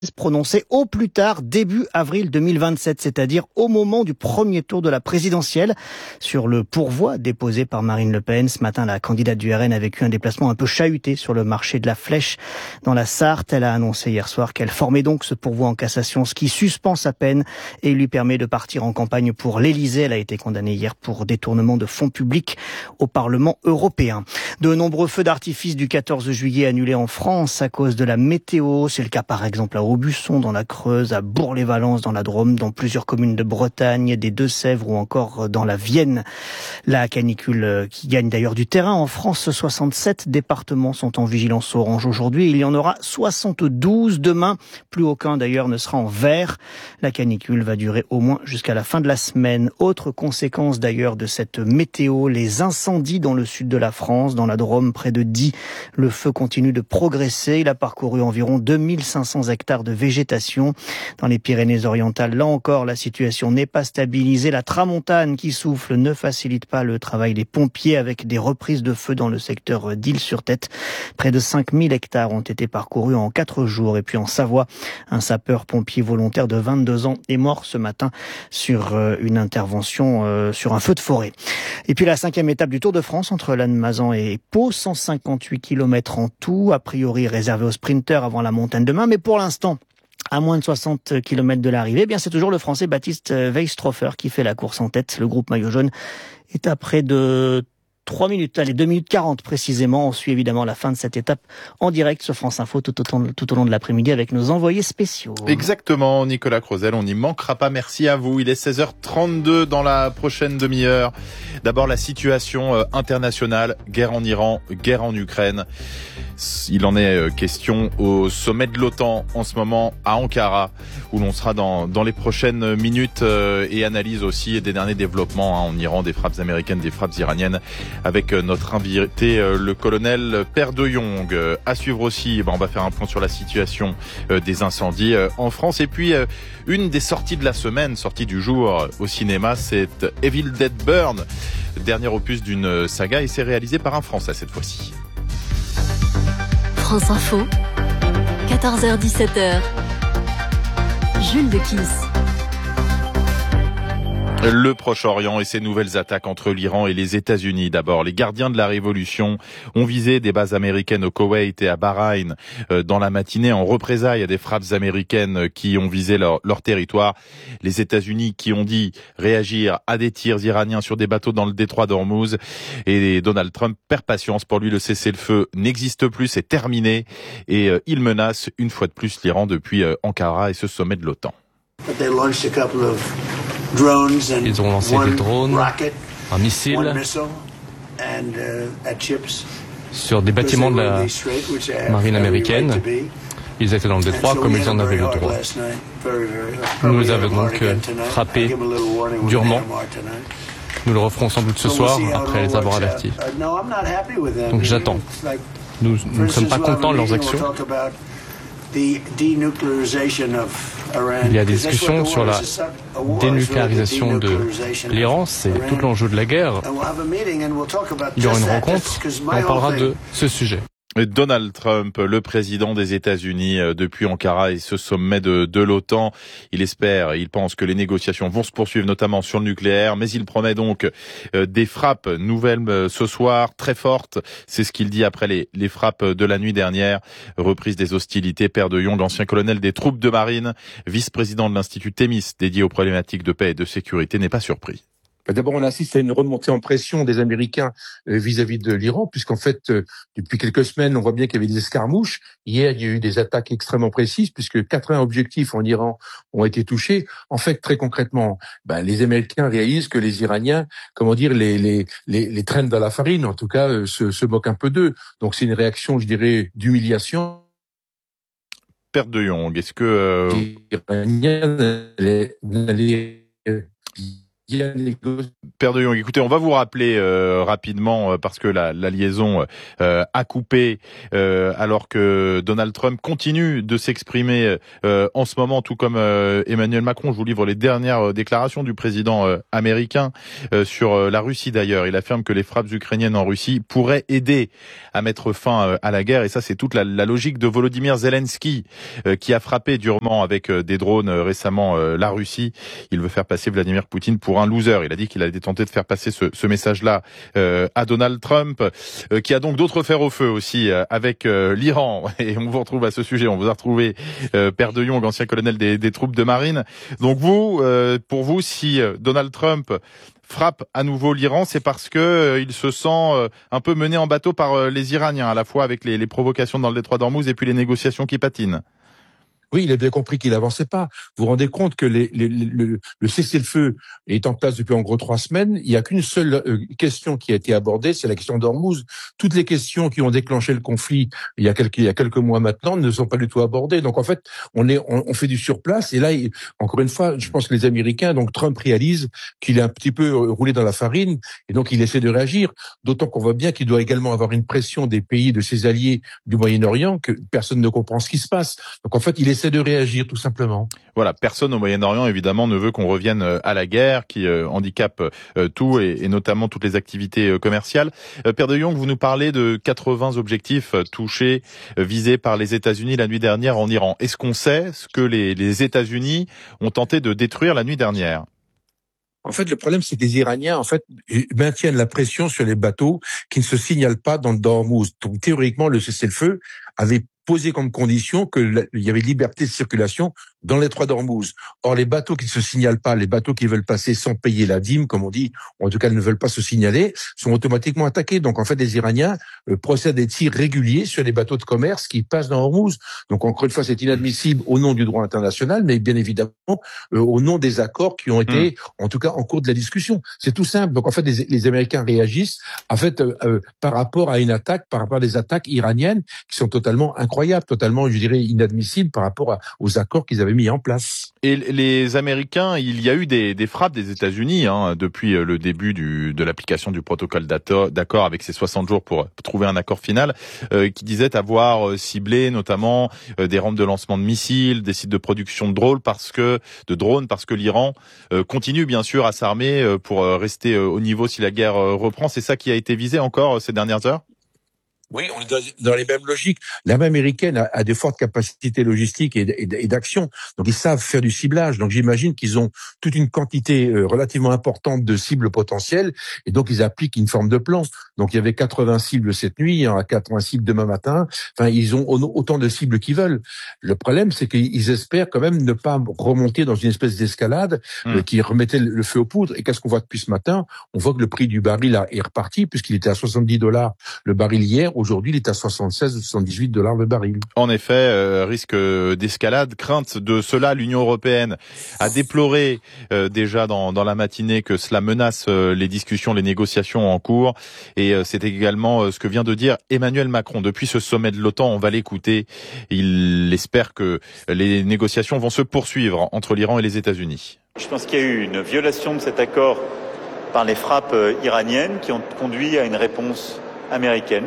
prononcée au plus tard début avril 2027, c'est-à-dire au moment du premier tour de la présidentielle. Sur le pourvoi déposé par Marine Le Pen, ce matin, la candidate du RN a vécu un déplacement un peu chahuté sur le marché de la Flèche dans la Sarthe. Elle a annoncé hier soir qu'elle formait donc ce pourvoi en cassation, ce qui suspend sa peine et lui permet de partir en campagne pour l'Élysée. Elle a été condamnée hier pour détournement de fonds publics au Parlement européen. De nombreux feux d'artifice du 14 juillet annulés en France à cause de la météo. C'est le cas par exemple à Aubusson dans la Creuse, à Bourg-les-Valences dans la Drôme, dans plusieurs communes de Bretagne, des Deux-Sèvres ou encore dans la Vienne. La canicule qui gagne d'ailleurs du terrain en France, 67 départements sont en vigilance orange aujourd'hui. Il y en aura 72 demain. Plus aucun d'ailleurs ne sera en vert. La canicule va durer au moins jusqu'à la fin de la semaine. Autre conséquence d'ailleurs de cette météo, les incendies dans le sud de la France, dans la Drôme, près de Die. Le feu continue de progresser. Il a parcouru environ 2500 hectares de végétation. Dans les Pyrénées-Orientales, là encore, la situation n'est pas stabilisée. La tramontane qui souffle ne facilite pas le travail des pompiers avec des reprises de feu dans le secteur d'Isle-sur-Tête. Près de 5000 hectares ont été parcourus en 4 jours. Et puis en Savoie, un sapeur-pompier volontaire de 22 ans est mort ce matin sur une intervention sur un feu de forêt. Et puis la 5e étape du Tour de France entre Lannemezan et Pau, 158 km en tout, a priori réservé aux sprinteurs avant la montagne demain, mais pour l'instant, à moins de 60 km de l'arrivée, c'est toujours le Français Baptiste Weisstroffer qui fait la course en tête. Le groupe maillot jaune est à près de 2 minutes 40 précisément. On suit évidemment la fin de cette étape en direct sur France Info tout au long de l'après-midi avec nos envoyés spéciaux. Exactement, Nicolas Crozel, on n'y manquera pas. Merci à vous. Il est 16h32 dans la prochaine demi-heure. D'abord la situation internationale, guerre en Iran, guerre en Ukraine. Il en est question au sommet de l'OTAN en ce moment à Ankara, où l'on sera dans les prochaines minutes et analyse aussi des derniers développements en Iran, des frappes américaines, des frappes iraniennes, avec notre invité, le colonel Père de Jong. À suivre aussi, on va faire un point sur la situation des incendies en France. Et puis, une des sorties de la semaine, sortie du jour au cinéma, c'est Evil Dead Burn, dernier opus d'une saga, et c'est réalisé par un Français cette fois-ci. France Info, 14h-17h, Jules Dequisse. Le Proche-Orient et ses nouvelles attaques entre l'Iran et les États-Unis. D'abord, les gardiens de la révolution ont visé des bases américaines au Koweït et à Bahreïn dans la matinée en représailles à des frappes américaines qui ont visé leur territoire. Les États-Unis qui ont dit réagir à des tirs iraniens sur des bateaux dans le détroit d'Ormuz. Et Donald Trump perd patience. Pour lui, le cessez-le-feu n'existe plus, c'est terminé. Et il menace une fois de plus l'Iran depuis Ankara et ce sommet de l'OTAN. Ils ont lancé des drones, un missile sur des bâtiments de la marine américaine. Ils étaient dans le détroit comme ils en avaient le droit. Nous les avons donc frappés durement. Nous le referons sans doute ce soir après les avoir avertis. Donc j'attends. Nous ne sommes pas contents de leurs actions. Il y a des discussions sur la dénucléarisation de l'Iran, c'est tout l'enjeu de la guerre. Il y aura une rencontre et on parlera de ce sujet. Donald Trump, le président des États-Unis, depuis Ankara et ce sommet de l'OTAN, il pense que les négociations vont se poursuivre, notamment sur le nucléaire, mais il promet donc des frappes nouvelles ce soir, très fortes. C'est ce qu'il dit après les frappes de la nuit dernière. Reprise des hostilités. Père de Jong, ancien colonel des troupes de marine, vice-président de l'Institut Thémis dédié aux problématiques de paix et de sécurité, n'est pas surpris. D'abord, on assiste à une remontée en pression des Américains vis-à-vis de l'Iran, puisqu'en fait, depuis quelques semaines, on voit bien qu'il y avait des escarmouches. Hier, il y a eu des attaques extrêmement précises, puisque 80 objectifs en Iran ont été touchés. En fait, très concrètement, les Américains réalisent que les Iraniens, les traînent dans la farine, en tout cas, se moquent un peu d'eux. Donc, c'est une réaction, je dirais, d'humiliation. Père de Jong, est-ce que... Les Iraniens bien négocier. Père de Jong, écoutez, on va vous rappeler rapidement parce que la liaison a coupé alors que Donald Trump continue de s'exprimer en ce moment, tout comme Emmanuel Macron. Je vous livre les dernières déclarations du président américain sur la Russie d'ailleurs. Il affirme que les frappes ukrainiennes en Russie pourraient aider à mettre fin à la guerre et ça c'est toute la logique de Volodymyr Zelensky qui a frappé durement avec des drones récemment la Russie. Il veut faire passer Vladimir Poutine pour un loser. Il a dit qu'il allait tenter de faire passer ce message-là à Donald Trump, qui a donc d'autres fers au feu aussi avec l'Iran. Et on vous retrouve à ce sujet. On vous a retrouvé Père de Jong, ancien colonel des troupes de marine. Donc vous, pour vous, si Donald Trump frappe à nouveau l'Iran, c'est parce que il se sent un peu mené en bateau par les Iraniens, à la fois avec les provocations dans le détroit d'Ormuz et puis les négociations qui patinent. Oui, il a bien compris qu'il avançait pas. Vous vous rendez compte que le cessez-le-feu est en place depuis en gros 3 semaines. Il n'y a qu'une seule question qui a été abordée, c'est la question d'Ormuz. Toutes les questions qui ont déclenché le conflit il y a quelques mois maintenant ne sont pas du tout abordées. Donc en fait, on fait du surplace. Et là, encore une fois, je pense que les Américains, donc Trump réalise qu'il est un petit peu roulé dans la farine et donc il essaie de réagir. D'autant qu'on voit bien qu'il doit également avoir une pression des pays de ses alliés du Moyen-Orient que personne ne comprend ce qui se passe. Donc en fait, il essaie de réagir tout simplement. Voilà, personne au Moyen-Orient évidemment ne veut qu'on revienne à la guerre qui handicape tout et notamment toutes les activités commerciales. Père de Jong, vous nous parlez de 80 objectifs touchés, visés par les États-Unis la nuit dernière en Iran. Est-ce qu'on sait ce que les États-Unis ont tenté de détruire la nuit dernière ? En fait, le problème, c'est que les Iraniens, en fait, maintiennent la pression sur les bateaux qui ne se signalent pas dans Hormuz. Donc, théoriquement, le cessez-le-feu avait posé comme condition qu'il y avait liberté de circulation dans les détroit d'Ormuz. Or, les bateaux qui ne se signalent pas, les bateaux qui veulent passer sans payer la dîme, comme on dit, ou en tout cas ne veulent pas se signaler, sont automatiquement attaqués. Donc, en fait, les Iraniens procèdent à des tirs réguliers sur les bateaux de commerce qui passent dans Hormuz. Donc, encore une fois, c'est inadmissible au nom du droit international, mais bien évidemment au nom des accords qui ont été, en tout cas, en cours de la discussion. C'est tout simple. Donc, en fait, les Américains réagissent, en fait, par rapport à une attaque, par rapport à des attaques iraniennes qui sont totalement incroyables, totalement, je dirais, inadmissibles par rapport aux accords qu'ils avaient mis en place. Et les Américains, il y a eu des frappes des États-Unis depuis le début de l'application du protocole d'accord avec ces 60 jours pour trouver un accord final, qui disait avoir ciblé notamment des rampes de lancement de missiles, des sites de production de drones parce que l'Iran continue bien sûr à s'armer pour rester au niveau si la guerre reprend. C'est ça qui a été visé encore ces dernières heures ? Oui, on est dans les mêmes logiques. L'armée américaine a de fortes capacités logistiques et d'action. Donc, ils savent faire du ciblage. Donc, j'imagine qu'ils ont toute une quantité relativement importante de cibles potentielles. Et donc, ils appliquent une forme de plan. Donc, il y avait 80 cibles cette nuit, il y en a 80 cibles demain matin. Enfin, ils ont autant de cibles qu'ils veulent. Le problème, c'est qu'ils espèrent quand même ne pas remonter dans une espèce d'escalade qui remettait le feu aux poudres. Et qu'est-ce qu'on voit depuis ce matin ? On voit que le prix du baril est reparti puisqu'il était à $70 le baril hier. Aujourd'hui, il est à 76 ou 78 $ le baril. En effet, risque d'escalade, crainte de cela. L'Union européenne a déploré déjà dans la matinée que cela menace les discussions, les négociations en cours. Et c'est également ce que vient de dire Emmanuel Macron. Depuis ce sommet de l'OTAN, on va l'écouter. Il espère que les négociations vont se poursuivre entre l'Iran et les États-Unis. Je pense qu'il y a eu une violation de cet accord par les frappes iraniennes qui ont conduit à une réponse américaine.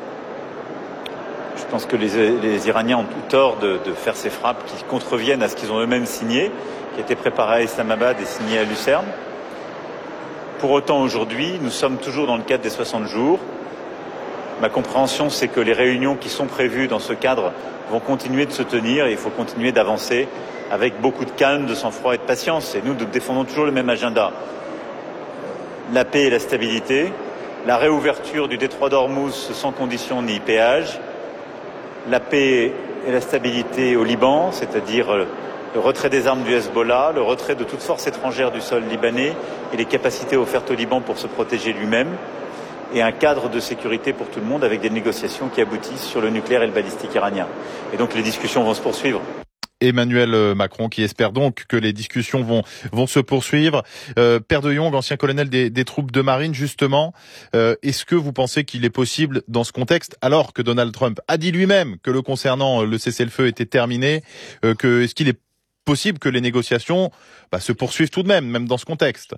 Je pense que les Iraniens ont tout tort de faire ces frappes qui contreviennent à ce qu'ils ont eux-mêmes signé, qui étaient préparés à Islamabad et signé à Lucerne. Pour autant, aujourd'hui, nous sommes toujours dans le cadre des 60 jours. Ma compréhension, c'est que les réunions qui sont prévues dans ce cadre vont continuer de se tenir et il faut continuer d'avancer avec beaucoup de calme, de sang-froid et de patience. Et nous défendons toujours le même agenda. La paix et la stabilité, la réouverture du détroit d'Ormuz sans condition ni péage, la paix et la stabilité au Liban, c'est-à-dire le retrait des armes du Hezbollah, le retrait de toute force étrangère du sol libanais et les capacités offertes au Liban pour se protéger lui-même, et un cadre de sécurité pour tout le monde avec des négociations qui aboutissent sur le nucléaire et le balistique iranien. Et donc les discussions vont se poursuivre. Emmanuel Macron qui espère donc que les discussions vont se poursuivre. Père de Jong, ancien colonel des troupes de marine, justement, est-ce que vous pensez qu'il est possible dans ce contexte, alors que Donald Trump a dit lui-même que le concernant le cessez-le-feu était terminé, est-ce qu'il est possible que les négociations se poursuivent tout de même dans ce contexte ?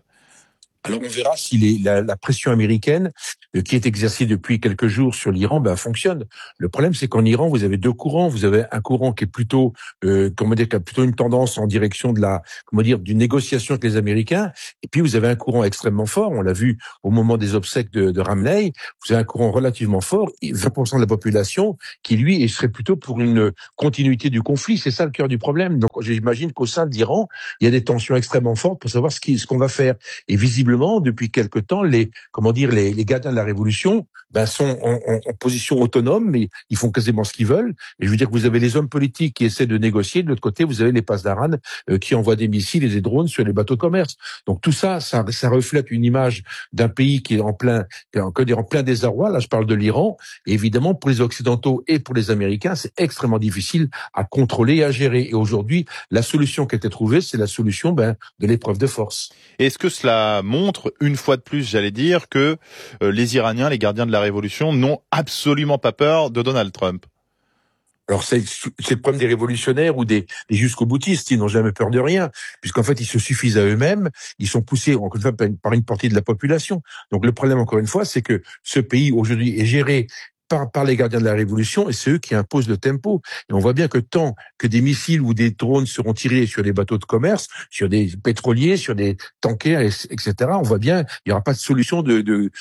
Alors on verra si la pression américaine qui est exercée depuis quelques jours sur l'Iran fonctionne. Le problème, c'est qu'en Iran, vous avez deux courants. Vous avez un courant qui est plutôt, qui a plutôt une tendance en direction de d'une négociation avec les Américains. Et puis vous avez un courant extrêmement fort. On l'a vu au moment des obsèques de Ramleh. Vous avez un courant relativement fort, 20% de la population qui lui serait plutôt pour une continuité du conflit. C'est ça le cœur du problème. Donc j'imagine qu'au sein de l'Iran, il y a des tensions extrêmement fortes pour savoir ce qu'on va faire. Et visiblement, depuis quelque temps, les gardiens de la révolution, sont en position autonome, mais ils font quasiment ce qu'ils veulent. Et je veux dire que vous avez les hommes politiques qui essaient de négocier. De l'autre côté, vous avez les Pasdaran qui envoient des missiles et des drones sur les bateaux de commerce. Donc tout ça reflète une image d'un pays qui est en plein désarroi. Là, je parle de l'Iran. Et évidemment, pour les Occidentaux et pour les Américains, c'est extrêmement difficile à contrôler et à gérer. Et aujourd'hui, la solution qui a été trouvée, c'est la solution de l'épreuve de force. Est-ce que cela montre, une fois de plus, j'allais dire, que les Iraniens, les gardiens de la révolution, n'ont absolument pas peur de Donald Trump? Alors c'est le problème des révolutionnaires ou des jusqu'au-boutistes, ils n'ont jamais peur de rien, puisqu'en fait ils se suffisent à eux-mêmes, ils sont poussés encore une fois par une partie de la population. Donc le problème encore une fois, c'est que ce pays aujourd'hui est géré par les gardiens de la révolution, et c'est eux qui imposent le tempo. Et on voit bien que tant que des missiles ou des drones seront tirés sur des bateaux de commerce, sur des pétroliers, sur des tankers, etc., on voit bien il n'y aura pas de solution de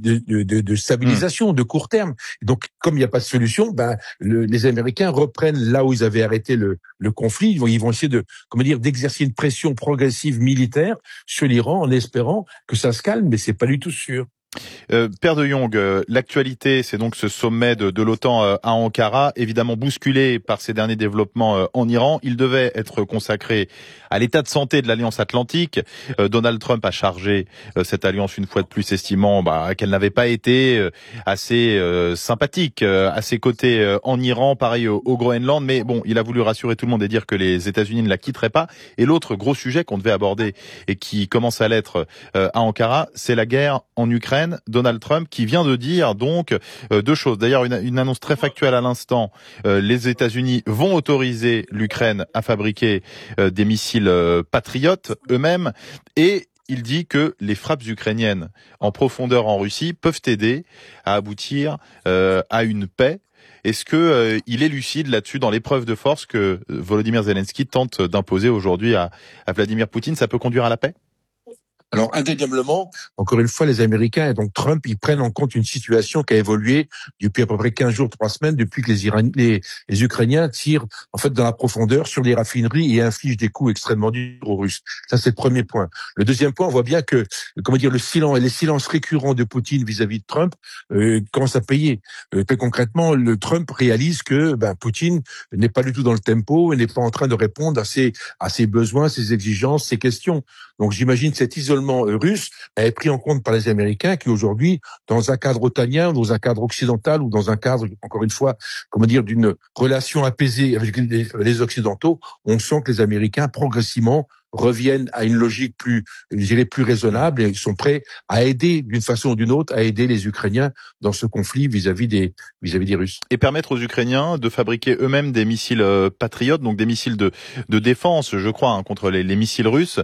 stabilisation de court terme. Et donc, comme il n'y a pas de solution, les Américains reprennent là où ils avaient arrêté le conflit. Ils vont essayer d'exercer une pression progressive militaire sur l'Iran en espérant que ça se calme, mais c'est pas du tout sûr. Père de Jong, l'actualité, c'est donc ce sommet de l'OTAN à Ankara, évidemment bousculé par ces derniers développements en Iran. Il devait être consacré à l'état de santé de l'Alliance Atlantique. Donald Trump a chargé cette alliance une fois de plus, estimant qu'elle n'avait pas été assez sympathique à ses côtés en Iran, pareil au Groenland. Mais bon, il a voulu rassurer tout le monde et dire que les États-Unis ne la quitteraient pas. Et l'autre gros sujet qu'on devait aborder et qui commence à l'être à Ankara, c'est la guerre en Ukraine. Donald Trump qui vient de dire donc deux choses. D'ailleurs, une annonce très factuelle à l'instant. Les États-Unis vont autoriser l'Ukraine à fabriquer des missiles patriotes eux-mêmes, et il dit que les frappes ukrainiennes en profondeur en Russie peuvent aider à aboutir à une paix. Est-ce que il est lucide là-dessus dans l'épreuve de force que Volodymyr Zelensky tente d'imposer aujourd'hui à Vladimir Poutine? Ça peut conduire à la paix? Alors, indéniablement, encore une fois, les Américains et donc Trump, ils prennent en compte une situation qui a évolué depuis à peu près 15 jours, 3 semaines, depuis que les Ukrainiens tirent, en fait, dans la profondeur sur les raffineries et infligent des coups extrêmement durs aux Russes. Ça, c'est le premier point. Le deuxième point, on voit bien que, les silences récurrents de Poutine vis-à-vis de Trump, commencent à payer. Très concrètement, le Trump réalise que, Poutine n'est pas du tout dans le tempo et n'est pas en train de répondre à ses besoins, ses exigences, ses questions. Donc, j'imagine cet isolement russe est pris en compte par les Américains qui aujourd'hui, dans un cadre otanien, dans un cadre occidental ou dans un cadre, encore une fois, d'une relation apaisée avec les Occidentaux, on sent que les Américains progressivement reviennent à une logique plus raisonnable, et ils sont prêts à aider d'une façon ou d'une autre, à aider les Ukrainiens dans ce conflit vis-à-vis des Russes. Et permettre aux Ukrainiens de fabriquer eux-mêmes des missiles patriotes, donc des missiles de défense, je crois, contre les missiles russes.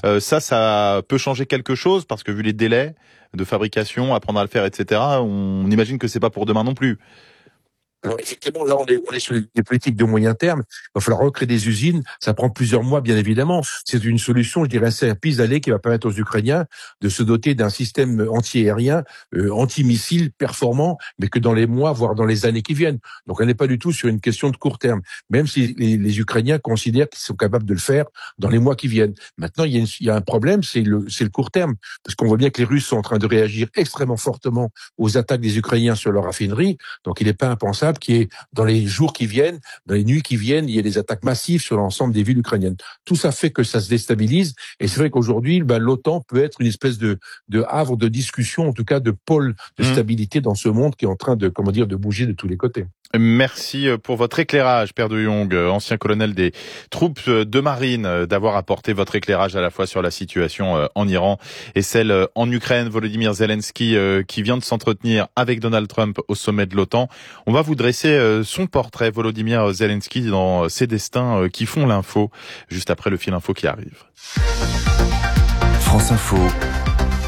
Ça peut changer quelque chose, parce que vu les délais de fabrication, apprendre à le faire, etc., on imagine que c'est pas pour demain non plus. Alors effectivement, là on est sur des politiques de moyen terme. Il va falloir recréer des usines. Ça prend plusieurs mois, bien évidemment. C'est une solution, je dirais, assez pis-aller qui va permettre aux Ukrainiens de se doter d'un système anti-aérien, anti-missile performant, mais que dans les mois, voire dans les années qui viennent. Donc on n'est pas du tout sur une question de court terme, même si les Ukrainiens considèrent qu'ils sont capables de le faire dans les mois qui viennent. Maintenant, il y a un problème, c'est le court terme, parce qu'on voit bien que les Russes sont en train de réagir extrêmement fortement aux attaques des Ukrainiens sur leur raffinerie. Donc il n'est pas impensable qui est dans les jours qui viennent, dans les nuits qui viennent, il y a des attaques massives sur l'ensemble des villes ukrainiennes. Tout ça fait que ça se déstabilise, et c'est vrai qu'aujourd'hui, l'OTAN peut être une espèce de havre de discussion, en tout cas de pôle de stabilité dans ce monde qui est en train de bouger de tous les côtés. Merci pour votre éclairage, Père de Jong, ancien colonel des troupes de marine, d'avoir apporté votre éclairage à la fois sur la situation en Iran et celle en Ukraine. Volodymyr Zelensky qui vient de s'entretenir avec Donald Trump au sommet de l'OTAN. On va vous dresser son portrait, Volodymyr Zelensky, dans ses destins qui font l'info, juste après le fil info qui arrive. France Info.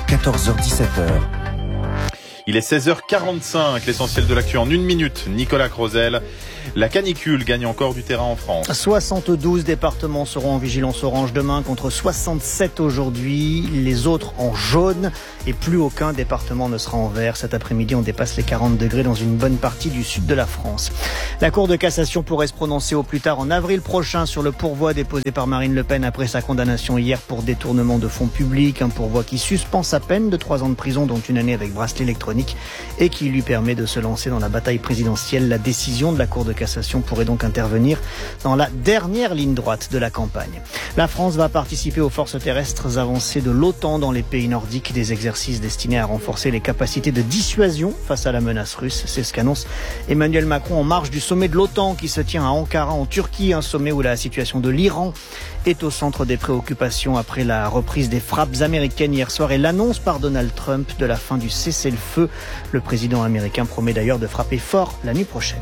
14h-17h. Il est 16h45, l'essentiel de l'actu en 1 minute. Nicolas Crozel. La canicule gagne encore du terrain en France. 72 départements seront en vigilance orange demain contre 67 aujourd'hui. Les autres en jaune et plus aucun département ne sera en vert. Cet après-midi, on dépasse les 40 degrés dans une bonne partie du sud de la France. La Cour de cassation pourrait se prononcer au plus tard en avril prochain sur le pourvoi déposé par Marine Le Pen après sa condamnation hier pour détournement de fonds publics. Un pourvoi qui suspend sa peine de 3 ans de prison, dont 1 année avec bracelet électronique, et qui lui permet de se lancer dans la bataille présidentielle. La décision de la Cour de cassation pourrait donc intervenir dans la dernière ligne droite de la campagne. La France va participer aux forces terrestres avancées de l'OTAN dans les pays nordiques, des exercices destinés à renforcer les capacités de dissuasion face à la menace russe. C'est ce qu'annonce Emmanuel Macron en marge du sommet de l'OTAN qui se tient à Ankara en Turquie, un sommet où la situation de l'Iran est au centre des préoccupations après la reprise des frappes américaines hier soir et l'annonce par Donald Trump de la fin du cessez-le-feu. Le président américain promet d'ailleurs de frapper fort la nuit prochaine.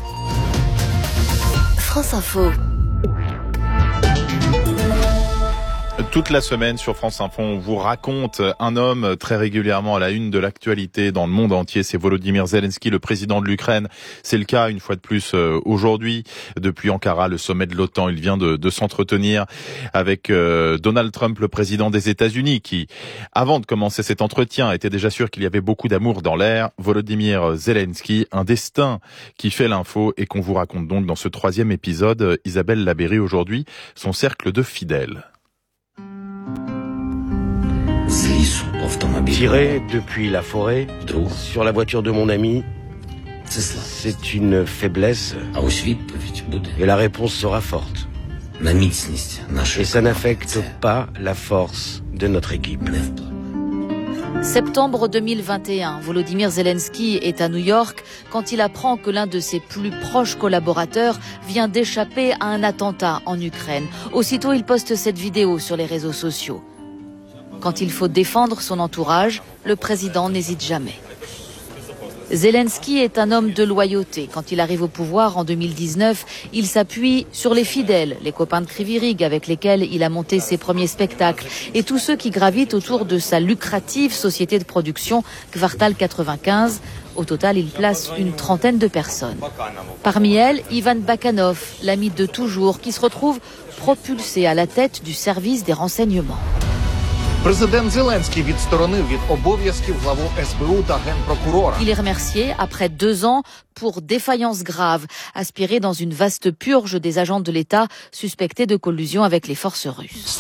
France Info. Toute la semaine sur France Info, on vous raconte un homme très régulièrement à la une de l'actualité dans le monde entier. C'est Volodymyr Zelensky, le président de l'Ukraine. C'est le cas une fois de plus aujourd'hui. Depuis Ankara, le sommet de l'OTAN, il vient de s'entretenir avec Donald Trump, le président des États-Unis, qui, avant de commencer cet entretien, était déjà sûr qu'il y avait beaucoup d'amour dans l'air. Volodymyr Zelensky, un destin qui fait l'info et qu'on vous raconte donc dans ce 3e épisode. Isabelle Labéry aujourd'hui, son cercle de fidèles. Tirer depuis la forêt sur la voiture de mon ami, c'est une faiblesse et la réponse sera forte. Et ça n'affecte pas la force de notre équipe. Septembre 2021, Volodymyr Zelensky est à New York quand il apprend que l'un de ses plus proches collaborateurs vient d'échapper à un attentat en Ukraine. Aussitôt, il poste cette vidéo sur les réseaux sociaux. Quand il faut défendre son entourage, le président n'hésite jamais. Zelensky est un homme de loyauté. Quand il arrive au pouvoir en 2019, il s'appuie sur les fidèles, les copains de Kryvyi avec lesquels il a monté ses premiers spectacles, et tous ceux qui gravitent autour de sa lucrative société de production Kvartal 95. Au total, il place une 30aine de personnes. Parmi elles, Ivan Bakanov, l'ami de toujours, qui se retrouve propulsé à la tête du service des renseignements. Il est remercié après 2 ans pour défaillance grave, aspiré dans une vaste purge des agents de l'État suspectés de collusion avec les forces russes.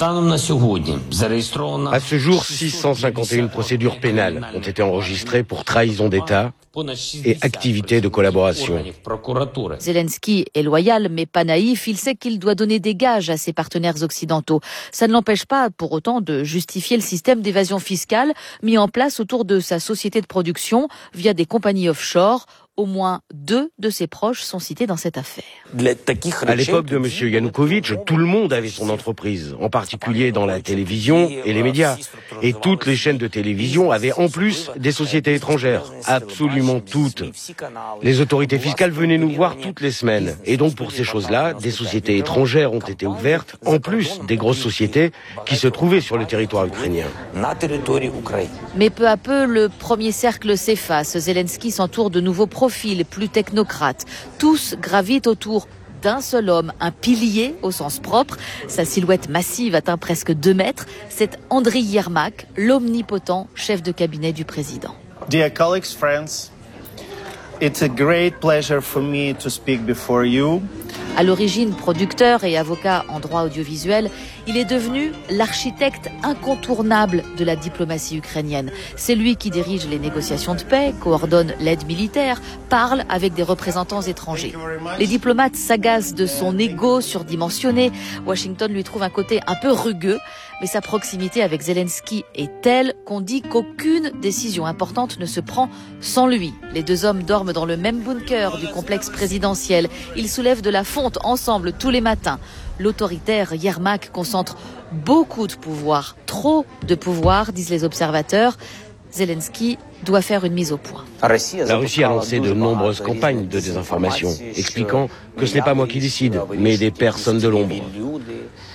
À ce jour, 651 procédures pénales ont été enregistrées pour trahison d'État et activités de collaboration. Zelensky est loyal mais pas naïf, il sait qu'il doit donner des gages à ses partenaires occidentaux. Ça ne l'empêche pas pour autant de justifier le système d'évasion fiscale mis en place autour de sa société de production via des compagnies offshore. Au moins 2 de ses proches sont cités dans cette affaire. À l'époque de M. Yanukovych, tout le monde avait son entreprise, en particulier dans la télévision et les médias. Et toutes les chaînes de télévision avaient en plus des sociétés étrangères, absolument toutes. Les autorités fiscales venaient nous voir toutes les semaines. Et donc pour ces choses-là, des sociétés étrangères ont été ouvertes, en plus des grosses sociétés qui se trouvaient sur le territoire ukrainien. Mais peu à peu, le premier cercle s'efface. Zelensky s'entoure de nouveaux profils plus technocrates. Tous gravitent autour d'un seul homme, un pilier au sens propre. Sa silhouette massive atteint presque 2 mètres. C'est Andriy Yermak, l'omnipotent chef de cabinet du président. Dear colleagues, friends, it's a great pleasure for me to speak before you. À l'origine producteur et avocat en droit audiovisuel, il est devenu l'architecte incontournable de la diplomatie ukrainienne. C'est lui qui dirige les négociations de paix, coordonne l'aide militaire, parle avec des représentants étrangers. Les diplomates s'agacent de son ego surdimensionné. Washington lui trouve un côté un peu rugueux, mais sa proximité avec Zelensky est telle qu'on dit qu'aucune décision importante ne se prend sans lui. Les 2 hommes dorment dans le même bunker du complexe présidentiel. Ils soulèvent de la fonte ensemble tous les matins. L'autoritaire Yermak concentre beaucoup de pouvoir, trop de pouvoir, disent les observateurs. Zelensky doit faire une mise au point. La Russie a lancé de nombreuses campagnes de désinformation, expliquant que ce n'est pas moi qui décide, mais des personnes de l'ombre.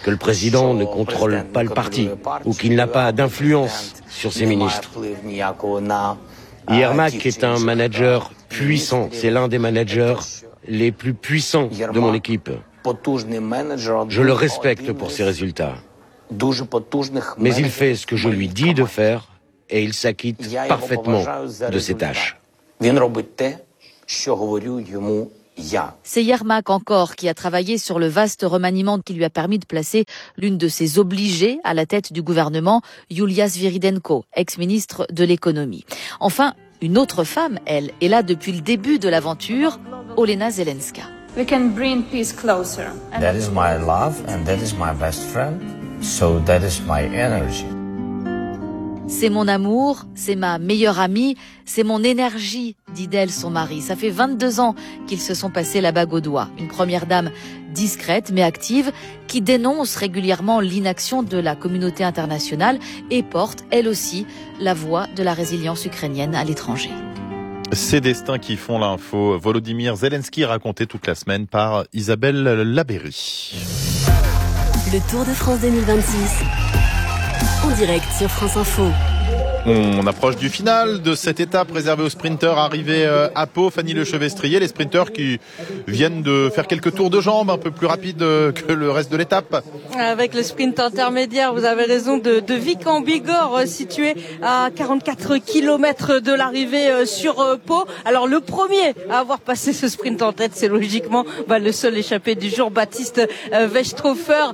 que le président ne contrôle pas le parti ou qu'il n'a pas d'influence sur ses ministres. Yermak est un manager puissant. C'est l'un des managers les plus puissants de mon équipe. Je le respecte pour ses résultats. Mais il fait ce que je lui dis de faire et il s'acquitte parfaitement de ses tâches. C'est Yermak encore qui a travaillé sur le vaste remaniement qui lui a permis de placer l'une de ses obligées à la tête du gouvernement, Yulia Sviridenko, ex-ministre de l'économie. Enfin, une autre femme, elle, est là depuis le début de l'aventure, Olena Zelenska. We can bring peace closer. That is my love and that is my best friend. So that is my energy. C'est mon amour, c'est ma meilleure amie, c'est mon énergie, dit d'elle son mari. Ça fait 22 ans qu'ils se sont passés la bague au doigt. Une première dame discrète mais active qui dénonce régulièrement l'inaction de la communauté internationale et porte, elle aussi, la voix de la résilience ukrainienne à l'étranger. Ces destins qui font l'info. Volodymyr Zelensky raconté toute la semaine par Isabelle Labéry. Le Tour de France 2026. En direct sur France Info. On approche du final de cette étape réservée aux sprinteurs arrivés à Pau. Fanny Lechevestrier, les sprinteurs qui viennent de faire quelques tours de jambes un peu plus rapides que le reste de l'étape. Avec le sprint intermédiaire, vous avez raison, de Vic en Bigorre, situé à 44 km de l'arrivée sur Pau. Alors le premier à avoir passé ce sprint en tête, c'est logiquement le seul échappé du jour, Baptiste Westrhofer.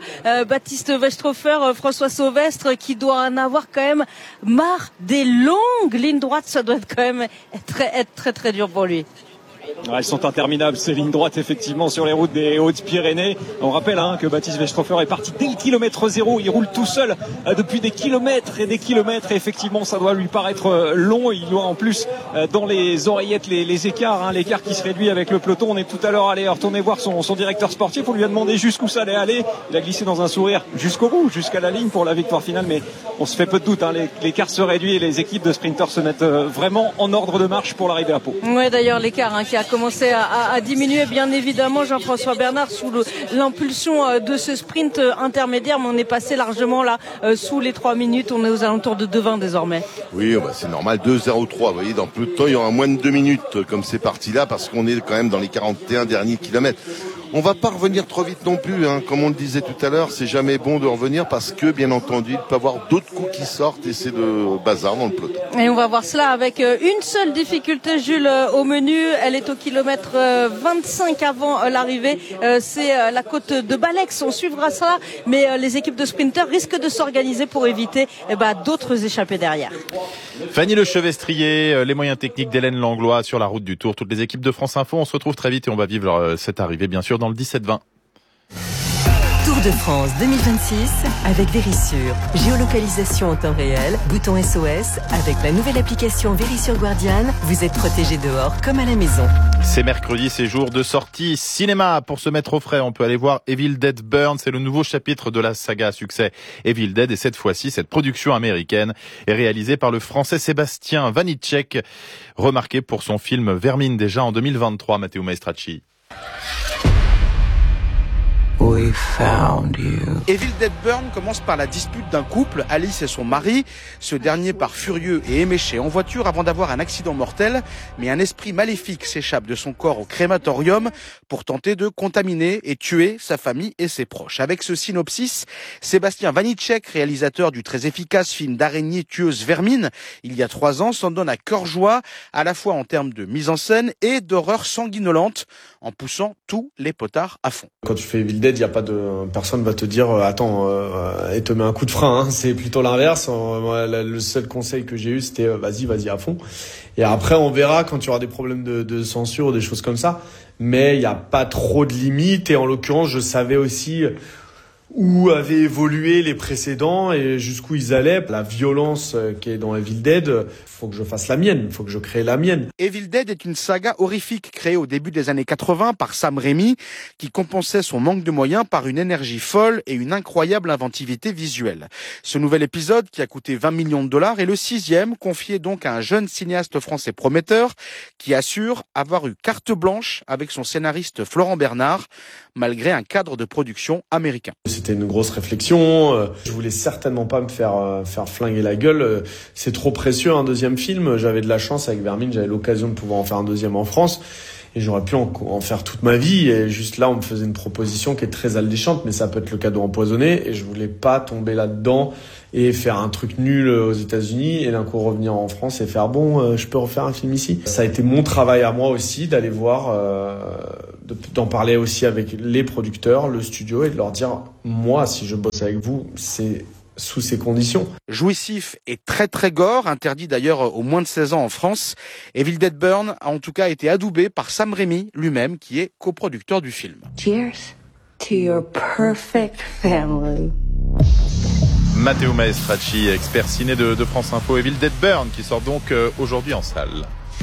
François Sauvestre, qui doit en avoir quand même marre des longues lignes droites. Ça doit quand même être très dur pour lui. Elles sont interminables ces lignes droites effectivement sur les routes des Hautes-Pyrénées. On rappelle que Baptiste Westrhofer est parti dès le kilomètre 0. Il roule tout seul depuis des kilomètres et effectivement ça doit lui paraître long. Il doit en plus dans les oreillettes les écarts, l'écart qui se réduit avec le peloton. On est tout à l'heure allé retourner voir son directeur sportif. On lui a demandé jusqu'où ça allait aller. Il a glissé dans un sourire jusqu'au bout, jusqu'à la ligne pour la victoire finale. Mais on se fait peu de doute, l'écart se réduit et les équipes de sprinteurs se mettent vraiment en ordre de marche pour l'arrivée à Pau. Ouais, d'ailleurs l'écart qui a commencé à diminuer bien évidemment, Jean-François Bernard, sous l'impulsion de ce sprint intermédiaire, mais on est passé largement là sous les 3 minutes. On est aux alentours de 2,20 désormais. Oui, c'est normal, 2,03. Vous voyez, dans peu de temps il y aura moins de 2 minutes comme c'est parti là, parce qu'on est quand même dans les 41 derniers kilomètres. On va pas revenir trop vite non plus, comme on le disait tout à l'heure, c'est jamais bon de revenir parce que, bien entendu, il peut y avoir d'autres coups qui sortent et c'est de bazar dans le peloton. Et on va voir cela avec une seule difficulté, Jules, au menu. Elle est au kilomètre 25 avant l'arrivée. C'est la côte de Balex. On suivra ça, mais les équipes de sprinteurs risquent de s'organiser pour éviter d'autres échappées derrière. Fanny Lechevestrier, les moyens techniques d'Hélène Langlois sur la route du Tour. Toutes les équipes de France Info, on se retrouve très vite et on va vivre cette arrivée, bien sûr, dans le 17-20. Tour de France 2026 avec Verisure. Géolocalisation en temps réel, bouton SOS. Avec la nouvelle application Verisure Guardian, vous êtes protégé dehors comme à la maison. C'est mercredi, c'est jour de sortie cinéma. Pour se mettre au frais, on peut aller voir Evil Dead Burn. C'est le nouveau chapitre de la saga à succès Evil Dead. Et cette fois-ci, cette production américaine est réalisée par le français Sébastien Vanitschek, remarqué pour son film Vermine déjà en 2023, Matteo Maestracci. We found you. Evil Dead Burn commence par la dispute d'un couple, Alice et son mari. Ce dernier part furieux et éméché en voiture avant d'avoir un accident mortel. Mais un esprit maléfique s'échappe de son corps au crématorium pour tenter de contaminer et tuer sa famille et ses proches. Avec ce synopsis, Sébastien Vanitschek, réalisateur du très efficace film d'araignée tueuse Vermine, il y a 3 ans, s'en donne à cœur joie, à la fois en termes de mise en scène et d'horreur sanguinolente, en poussant tous les potards à fond. Quand tu fais Evil Dead, personne va te dire attends et te met un coup de frein. C'est plutôt l'inverse. Le seul conseil que j'ai eu, c'était vas-y à fond. Et après, on verra quand tu auras des problèmes de censure ou des choses comme ça. Mais il n'y a pas trop de limites. Et en l'occurrence, je savais aussi où avaient évolué les précédents et jusqu'où ils allaient. La violence qui est dans Evil Dead, faut que je fasse la mienne, faut que je crée la mienne. Evil Dead est une saga horrifique créée au début des années 80 par Sam Raimi, qui compensait son manque de moyens par une énergie folle et une incroyable inventivité visuelle. Ce nouvel épisode, qui a coûté 20 millions de dollars, est le 6e, confié donc à un jeune cinéaste français prometteur, qui assure avoir eu carte blanche avec son scénariste Florent Bernard, malgré un cadre de production américain. c'était une grosse réflexion. Je voulais certainement pas me faire flinguer la gueule. C'est trop précieux, un deuxième film. J'avais de la chance avec Vermine, j'avais l'occasion de pouvoir en faire un deuxième en France. Et j'aurais pu en faire toute ma vie. Et juste là, on me faisait une proposition qui est très alléchante, mais ça peut être le cadeau empoisonné. Et je voulais pas tomber là-dedans et faire un truc nul aux États-Unis et d'un coup revenir en France et faire je peux refaire un film ici. Ça a été mon travail à moi aussi d'aller voir, d'en parler aussi avec les producteurs, le studio et de leur dire, moi, si je bosse avec vous, c'est sous ces conditions. Jouissif et très très gore, interdit d'ailleurs aux moins de 16 ans en France. Evil Dead Burn a en tout cas été adoubé par Sam Raimi lui-même, qui est coproducteur du film. Cheers to your perfect family. Matteo Maestracci, expert ciné de France Info. Evil Dead Burn qui sort donc aujourd'hui en salle.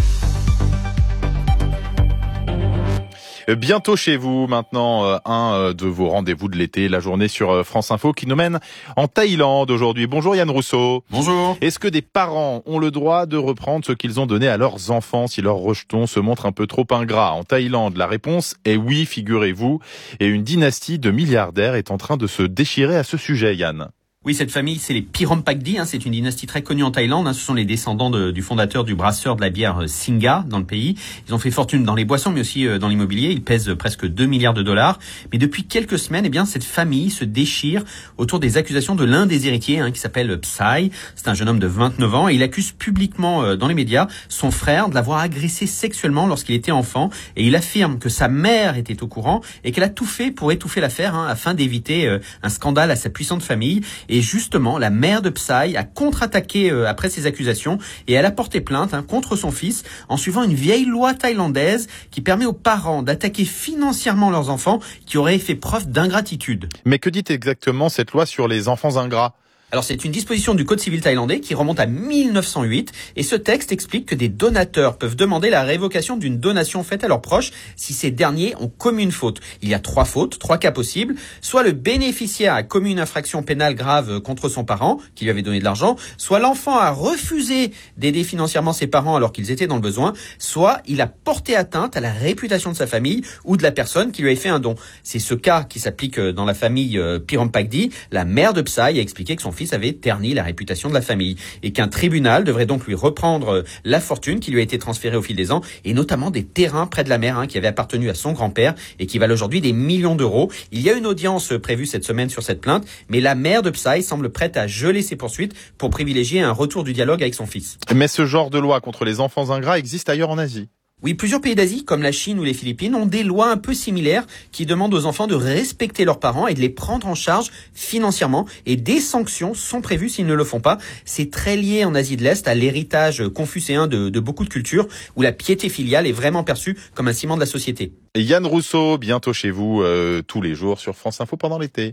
Bientôt chez vous, maintenant, un de vos rendez-vous de l'été, la journée sur France Info qui nous mène en Thaïlande aujourd'hui. Bonjour Yann Rousseau. Bonjour. Est-ce que des parents ont le droit de reprendre ce qu'ils ont donné à leurs enfants si leur rejeton se montre un peu trop ingrat? En Thaïlande, la réponse est oui, figurez-vous. Et une dynastie de milliardaires est en train de se déchirer à ce sujet, Yann. Oui, cette famille, c'est les Pirampakdi, c'est une dynastie très connue en Thaïlande. Ce sont les descendants du fondateur du brasseur de la bière Singha dans le pays. Ils ont fait fortune dans les boissons, mais aussi dans l'immobilier. Ils pèsent presque 2 milliards de dollars. Mais depuis quelques semaines, cette famille se déchire autour des accusations de l'un des héritiers, qui s'appelle Psy. C'est un jeune homme de 29 ans et il accuse publiquement dans les médias son frère de l'avoir agressé sexuellement lorsqu'il était enfant. Et il affirme que sa mère était au courant et qu'elle a tout fait pour étouffer l'affaire afin d'éviter un scandale à sa puissante famille. Et justement, la mère de Psy a contre-attaqué après ces accusations et elle a porté plainte contre son fils en suivant une vieille loi thaïlandaise qui permet aux parents d'attaquer financièrement leurs enfants qui auraient fait preuve d'ingratitude. Mais que dit exactement cette loi sur les enfants ingrats ? Alors c'est une disposition du Code civil thaïlandais qui remonte à 1908 et ce texte explique que des donateurs peuvent demander la révocation d'une donation faite à leurs proches si ces derniers ont commis une faute. Il y a 3 cas possibles. Soit le bénéficiaire a commis une infraction pénale grave contre son parent qui lui avait donné de l'argent, soit l'enfant a refusé d'aider financièrement ses parents alors qu'ils étaient dans le besoin, soit il a porté atteinte à la réputation de sa famille ou de la personne qui lui avait fait un don. C'est ce cas qui s'applique dans la famille Pirampakdi. La mère de Psy a expliqué que son fils avait terni la réputation de la famille et qu'un tribunal devrait donc lui reprendre la fortune qui lui a été transférée au fil des ans et notamment des terrains près de la mer qui avaient appartenu à son grand-père et qui valent aujourd'hui des millions d'euros. Il y a une audience prévue cette semaine sur cette plainte, mais la mère de Psy semble prête à geler ses poursuites pour privilégier un retour du dialogue avec son fils. Mais ce genre de loi contre les enfants ingrats existe ailleurs en Asie. Oui, plusieurs pays d'Asie, comme la Chine ou les Philippines, ont des lois un peu similaires qui demandent aux enfants de respecter leurs parents et de les prendre en charge financièrement. Et des sanctions sont prévues s'ils ne le font pas. C'est très lié en Asie de l'Est à l'héritage confucéen de beaucoup de cultures où la piété filiale est vraiment perçue comme un ciment de la société. Et Yann Rousseau, bientôt chez vous, tous les jours sur France Info pendant l'été.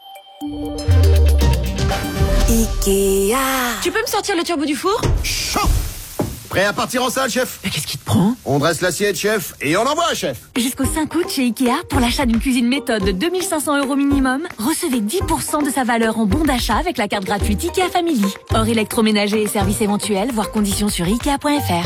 Ikea. Tu peux me sortir le turbo du four ? Chaud. Prêt à partir en salle, chef? Mais qu'est-ce qui te prend? On dresse l'assiette, chef, et on envoie, chef. Jusqu'au 5 août chez Ikea, pour l'achat d'une cuisine méthode de 2500 € minimum, recevez 10% de sa valeur en bon d'achat avec la carte gratuite Ikea Family. Hors électroménager et services éventuels, voir conditions sur Ikea.fr.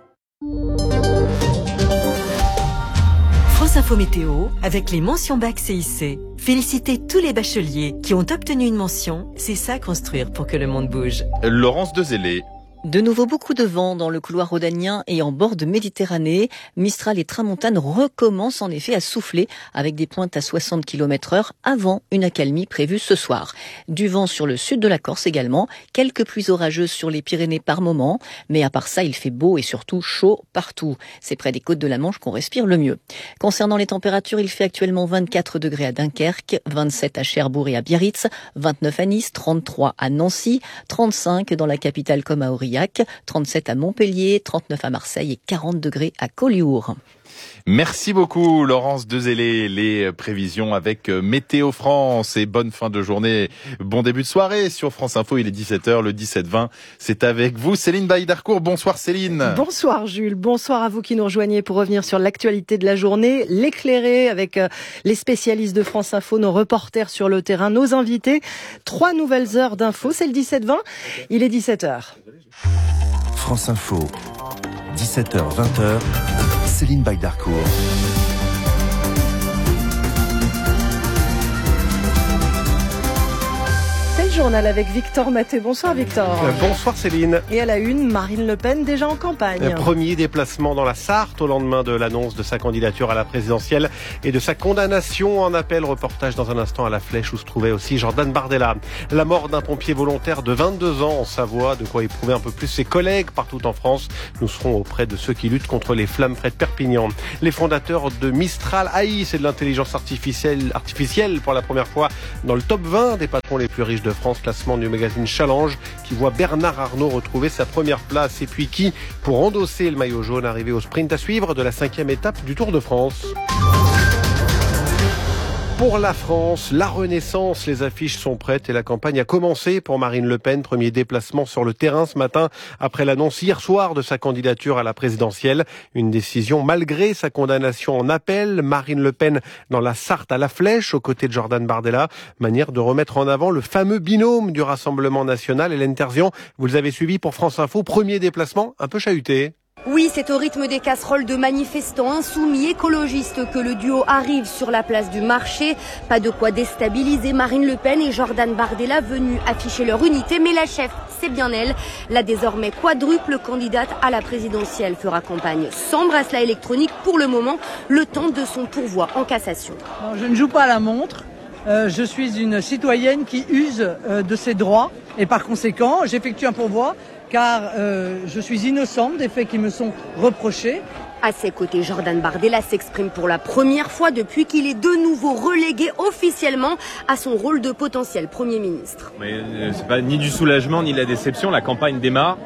France Info Météo, avec les mentions bac CIC. Félicitez tous les bacheliers qui ont obtenu une mention. C'est ça construire pour que le monde bouge. Laurence Dezellé. De nouveau beaucoup de vent dans le couloir rhodanien et en bord de Méditerranée. Mistral et tramontane recommencent en effet à souffler avec des pointes à 60 km/h avant une accalmie prévue ce soir. Du vent sur le sud de la Corse également, quelques pluies orageuses sur les Pyrénées par moment, mais à part ça il fait beau et surtout chaud partout. C'est près des côtes de la Manche qu'on respire le mieux. Concernant les températures, il fait actuellement 24 degrés à Dunkerque, 27 à Cherbourg et à Biarritz, 29 à Nice, 33 à Nancy, 35 dans la capitale comme à Aurillac, 37 à Montpellier, 39 à Marseille et 40 degrés à Collioure. Merci beaucoup Laurence Dezellé. Les prévisions avec Météo France et bonne fin de journée, bon début de soirée sur France Info. Il est 17h, le 17-20. C'est avec vous Céline Bailly-Darcourt. Bonsoir Céline. Bonsoir Jules, bonsoir à vous qui nous rejoignez pour revenir sur l'actualité de la journée, l'éclairer avec les spécialistes de France Info, nos reporters sur le terrain, nos invités. 3 nouvelles heures d'infos, c'est le 17-20, il est 17h. France Info, 17h, 20h, Céline Bailly-Darcourt. le journal avec Victor Maté. Bonsoir Victor. Bonsoir Céline. Et à la une, Marine Le Pen déjà en campagne. Premier déplacement dans la Sarthe au lendemain de l'annonce de sa candidature à la présidentielle et de sa condamnation en appel. Reportage dans un instant à la Flèche où se trouvait aussi Jordan Bardella. La mort d'un pompier volontaire de 22 ans en Savoie, de quoi éprouver un peu plus ses collègues partout en France. Nous serons auprès de ceux qui luttent contre les flammes près de Perpignan. Les fondateurs de Mistral AI, c'est de l'intelligence artificielle pour la première fois dans le top 20 des patrons les plus riches de France, classement du magazine Challenge qui voit Bernard Arnault retrouver sa première place. Et puis qui, pour endosser le maillot jaune, arrivé au sprint à suivre de la 5e étape du Tour de France. Pour la France, la renaissance, les affiches sont prêtes et la campagne a commencé pour Marine Le Pen. Premier déplacement sur le terrain ce matin après l'annonce hier soir de sa candidature à la présidentielle. Une décision malgré sa condamnation en appel. Marine Le Pen dans la Sarthe à la Flèche aux côtés de Jordan Bardella. Manière de remettre en avant le fameux binôme du Rassemblement national. Hélène Terzian, vous les avez suivis pour France Info. Premier déplacement un peu chahuté. Oui, c'est au rythme des casseroles de manifestants insoumis écologistes que le duo arrive sur la place du marché. Pas de quoi déstabiliser Marine Le Pen et Jordan Bardella venus afficher leur unité. Mais la chef, c'est bien elle. La désormais quadruple candidate à la présidentielle fera campagne sans bracelet électronique pour le moment, le temps de son pourvoi en cassation. Non, je ne joue pas à la montre. Je suis une citoyenne qui use de ses droits et par conséquent, j'effectue un pourvoi car je suis innocente des faits qui me sont reprochés. À ses côtés, Jordan Bardella s'exprime pour la première fois depuis qu'il est de nouveau relégué officiellement à son rôle de potentiel Premier ministre. Mais c'est pas ni du soulagement ni de la déception, la campagne démarre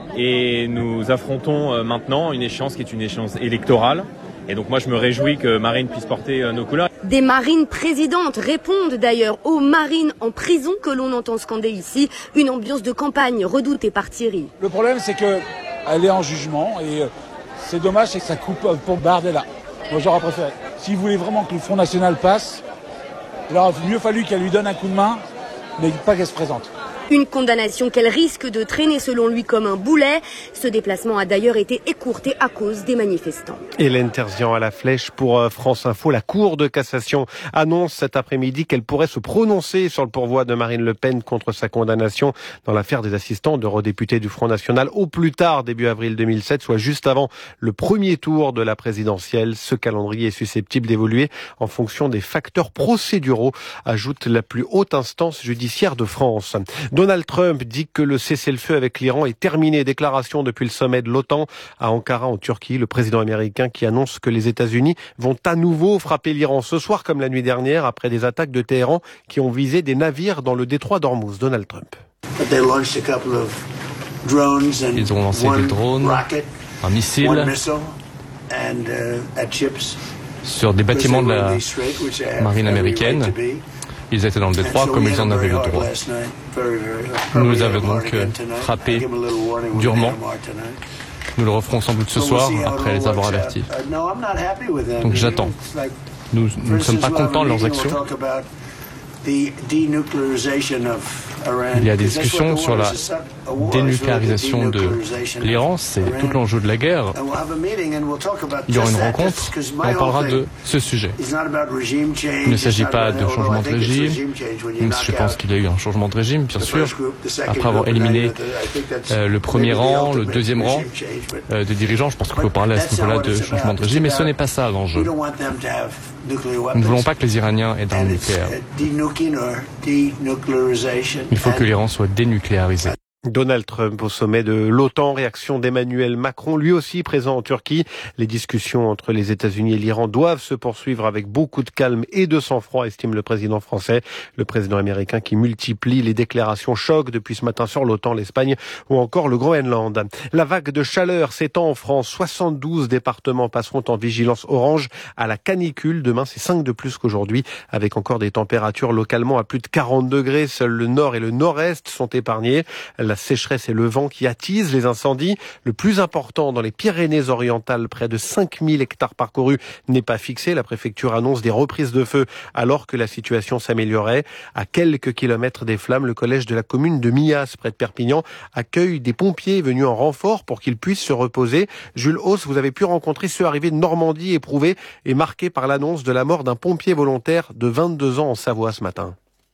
et nous affrontons maintenant une échéance qui est une échéance électorale. Et donc moi je me réjouis que Marine puisse porter nos couleurs. Des marines présidentes répondent d'ailleurs aux marines en prison que l'on entend scander ici. Une ambiance de campagne redoutée par Thierry. Le problème c'est qu'elle est en jugement et c'est dommage, c'est que ça coupe pour Bardella. Moi j'aurais préféré. S'il voulait vraiment que le Front National passe, il aurait mieux fallu qu'elle lui donne un coup de main, mais pas qu'elle se présente. Une condamnation qu'elle risque de traîner selon lui comme un boulet. Ce déplacement a d'ailleurs été écourté à cause des manifestants. Hélène Terzian à la Flèche pour France Info. La Cour de cassation annonce cet après-midi qu'elle pourrait se prononcer sur le pourvoi de Marine Le Pen contre sa condamnation dans l'affaire des assistants d'eurodéputés du Front National au plus tard début avril 2007, soit juste avant le premier tour de la présidentielle. Ce calendrier est susceptible d'évoluer en fonction des facteurs procéduraux, ajoute la plus haute instance judiciaire de France. Donald Trump dit que le cessez-le-feu avec l'Iran est terminé. Déclaration depuis le sommet de l'OTAN à Ankara en Turquie. Le président américain qui annonce que les États-Unis vont à nouveau frapper l'Iran ce soir comme la nuit dernière après des attaques de Téhéran qui ont visé des navires dans le détroit d'Ormuz. Donald Trump. Ils ont lancé des drones, un missile sur des bâtiments de la marine américaine. Ils étaient dans le détroit comme ils en avaient le droit. Nous les avons donc frappés durement. Nous le referons sans doute ce soir, après les avoir avertis. Donc j'attends. Nous ne sommes pas contents de leurs actions. Il y a des discussions sur la dénucléarisation de l'Iran, c'est tout l'enjeu de la guerre. Il y aura une rencontre et on parlera de ce sujet. Il ne s'agit pas de changement de régime, même si je pense qu'il y a eu un changement de régime, bien sûr, après avoir éliminé le premier rang, le deuxième rang des dirigeants. Je pense qu'il faut parler à ce niveau-là de changement de régime, mais ce n'est pas ça l'enjeu. Nous ne voulons pas que les Iraniens aient d'armes nucléaires. Il faut que l'Iran soit dénucléarisé. Donald Trump au sommet de l'OTAN, réaction d'Emmanuel Macron, lui aussi présent en Turquie. Les discussions entre les États-Unis et l'Iran doivent se poursuivre avec beaucoup de calme et de sang-froid, estime le président français. Le président américain qui multiplie les déclarations choc depuis ce matin sur l'OTAN, l'Espagne ou encore le Groenland. La vague de chaleur s'étend en France. 72 départements passeront en vigilance orange à la canicule. Demain, c'est 5 de plus qu'aujourd'hui, avec encore des températures localement à plus de 40 degrés. Seuls le nord et le nord-est sont épargnés. La sécheresse et le vent qui attisent les incendies. Le plus important dans les Pyrénées-Orientales, près de 5000 hectares parcourus, n'est pas fixé. La préfecture annonce des reprises de feu alors que la situation s'améliorait. À quelques kilomètres des flammes, le collège de la commune de Millas, près de Perpignan, accueille des pompiers venus en renfort pour qu'ils puissent se reposer. Jules Hauss, vous avez pu rencontrer ceux arrivés de Normandie, éprouvés et marqués par l'annonce de la mort d'un pompier volontaire de 22 ans en Savoie ce matin.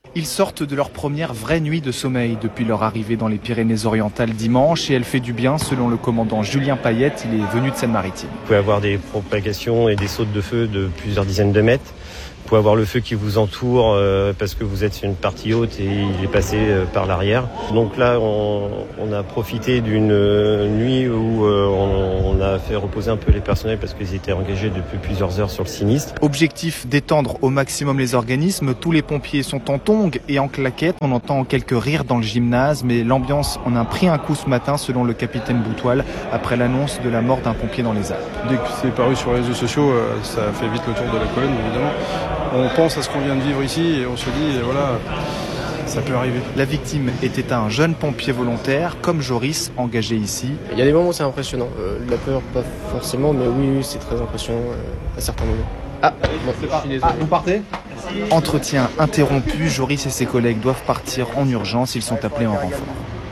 Ils sortent de leur première vraie nuit de sommeil depuis leur arrivée dans les Pyrénées-Orientales dimanche et elle fait du bien selon le commandant Julien Payette, il est venu de Seine-Maritime. Vous pouvez avoir des propagations et des sautes de feu de plusieurs dizaines de mètres. Vous pouvez avoir le feu qui vous entoure parce que vous êtes sur une partie haute et il est passé par l'arrière. Donc là, on a profité d'une nuit où on a fait reposer un peu les personnels parce qu'ils étaient engagés depuis plusieurs heures sur le sinistre. Objectif d'étendre au maximum les organismes. Tous les pompiers sont en tongs et en claquettes. On entend quelques rires dans le gymnase, mais l'ambiance en a pris un coup ce matin selon le capitaine Boutoil après l'annonce de la mort d'un pompier dans les Alpes. Dès que c'est paru sur les réseaux sociaux, ça fait vite le tour de la colonne évidemment. On pense à ce qu'on vient de vivre ici et on se dit, voilà, ça peut arriver. La victime était un jeune pompier volontaire, comme Joris, engagé ici. Il y a des moments où c'est impressionnant. La peur, pas forcément, mais oui, c'est très impressionnant à certains moments. Vous partez ? Entretien interrompu, Joris et ses collègues doivent partir en urgence, ils sont appelés en renfort.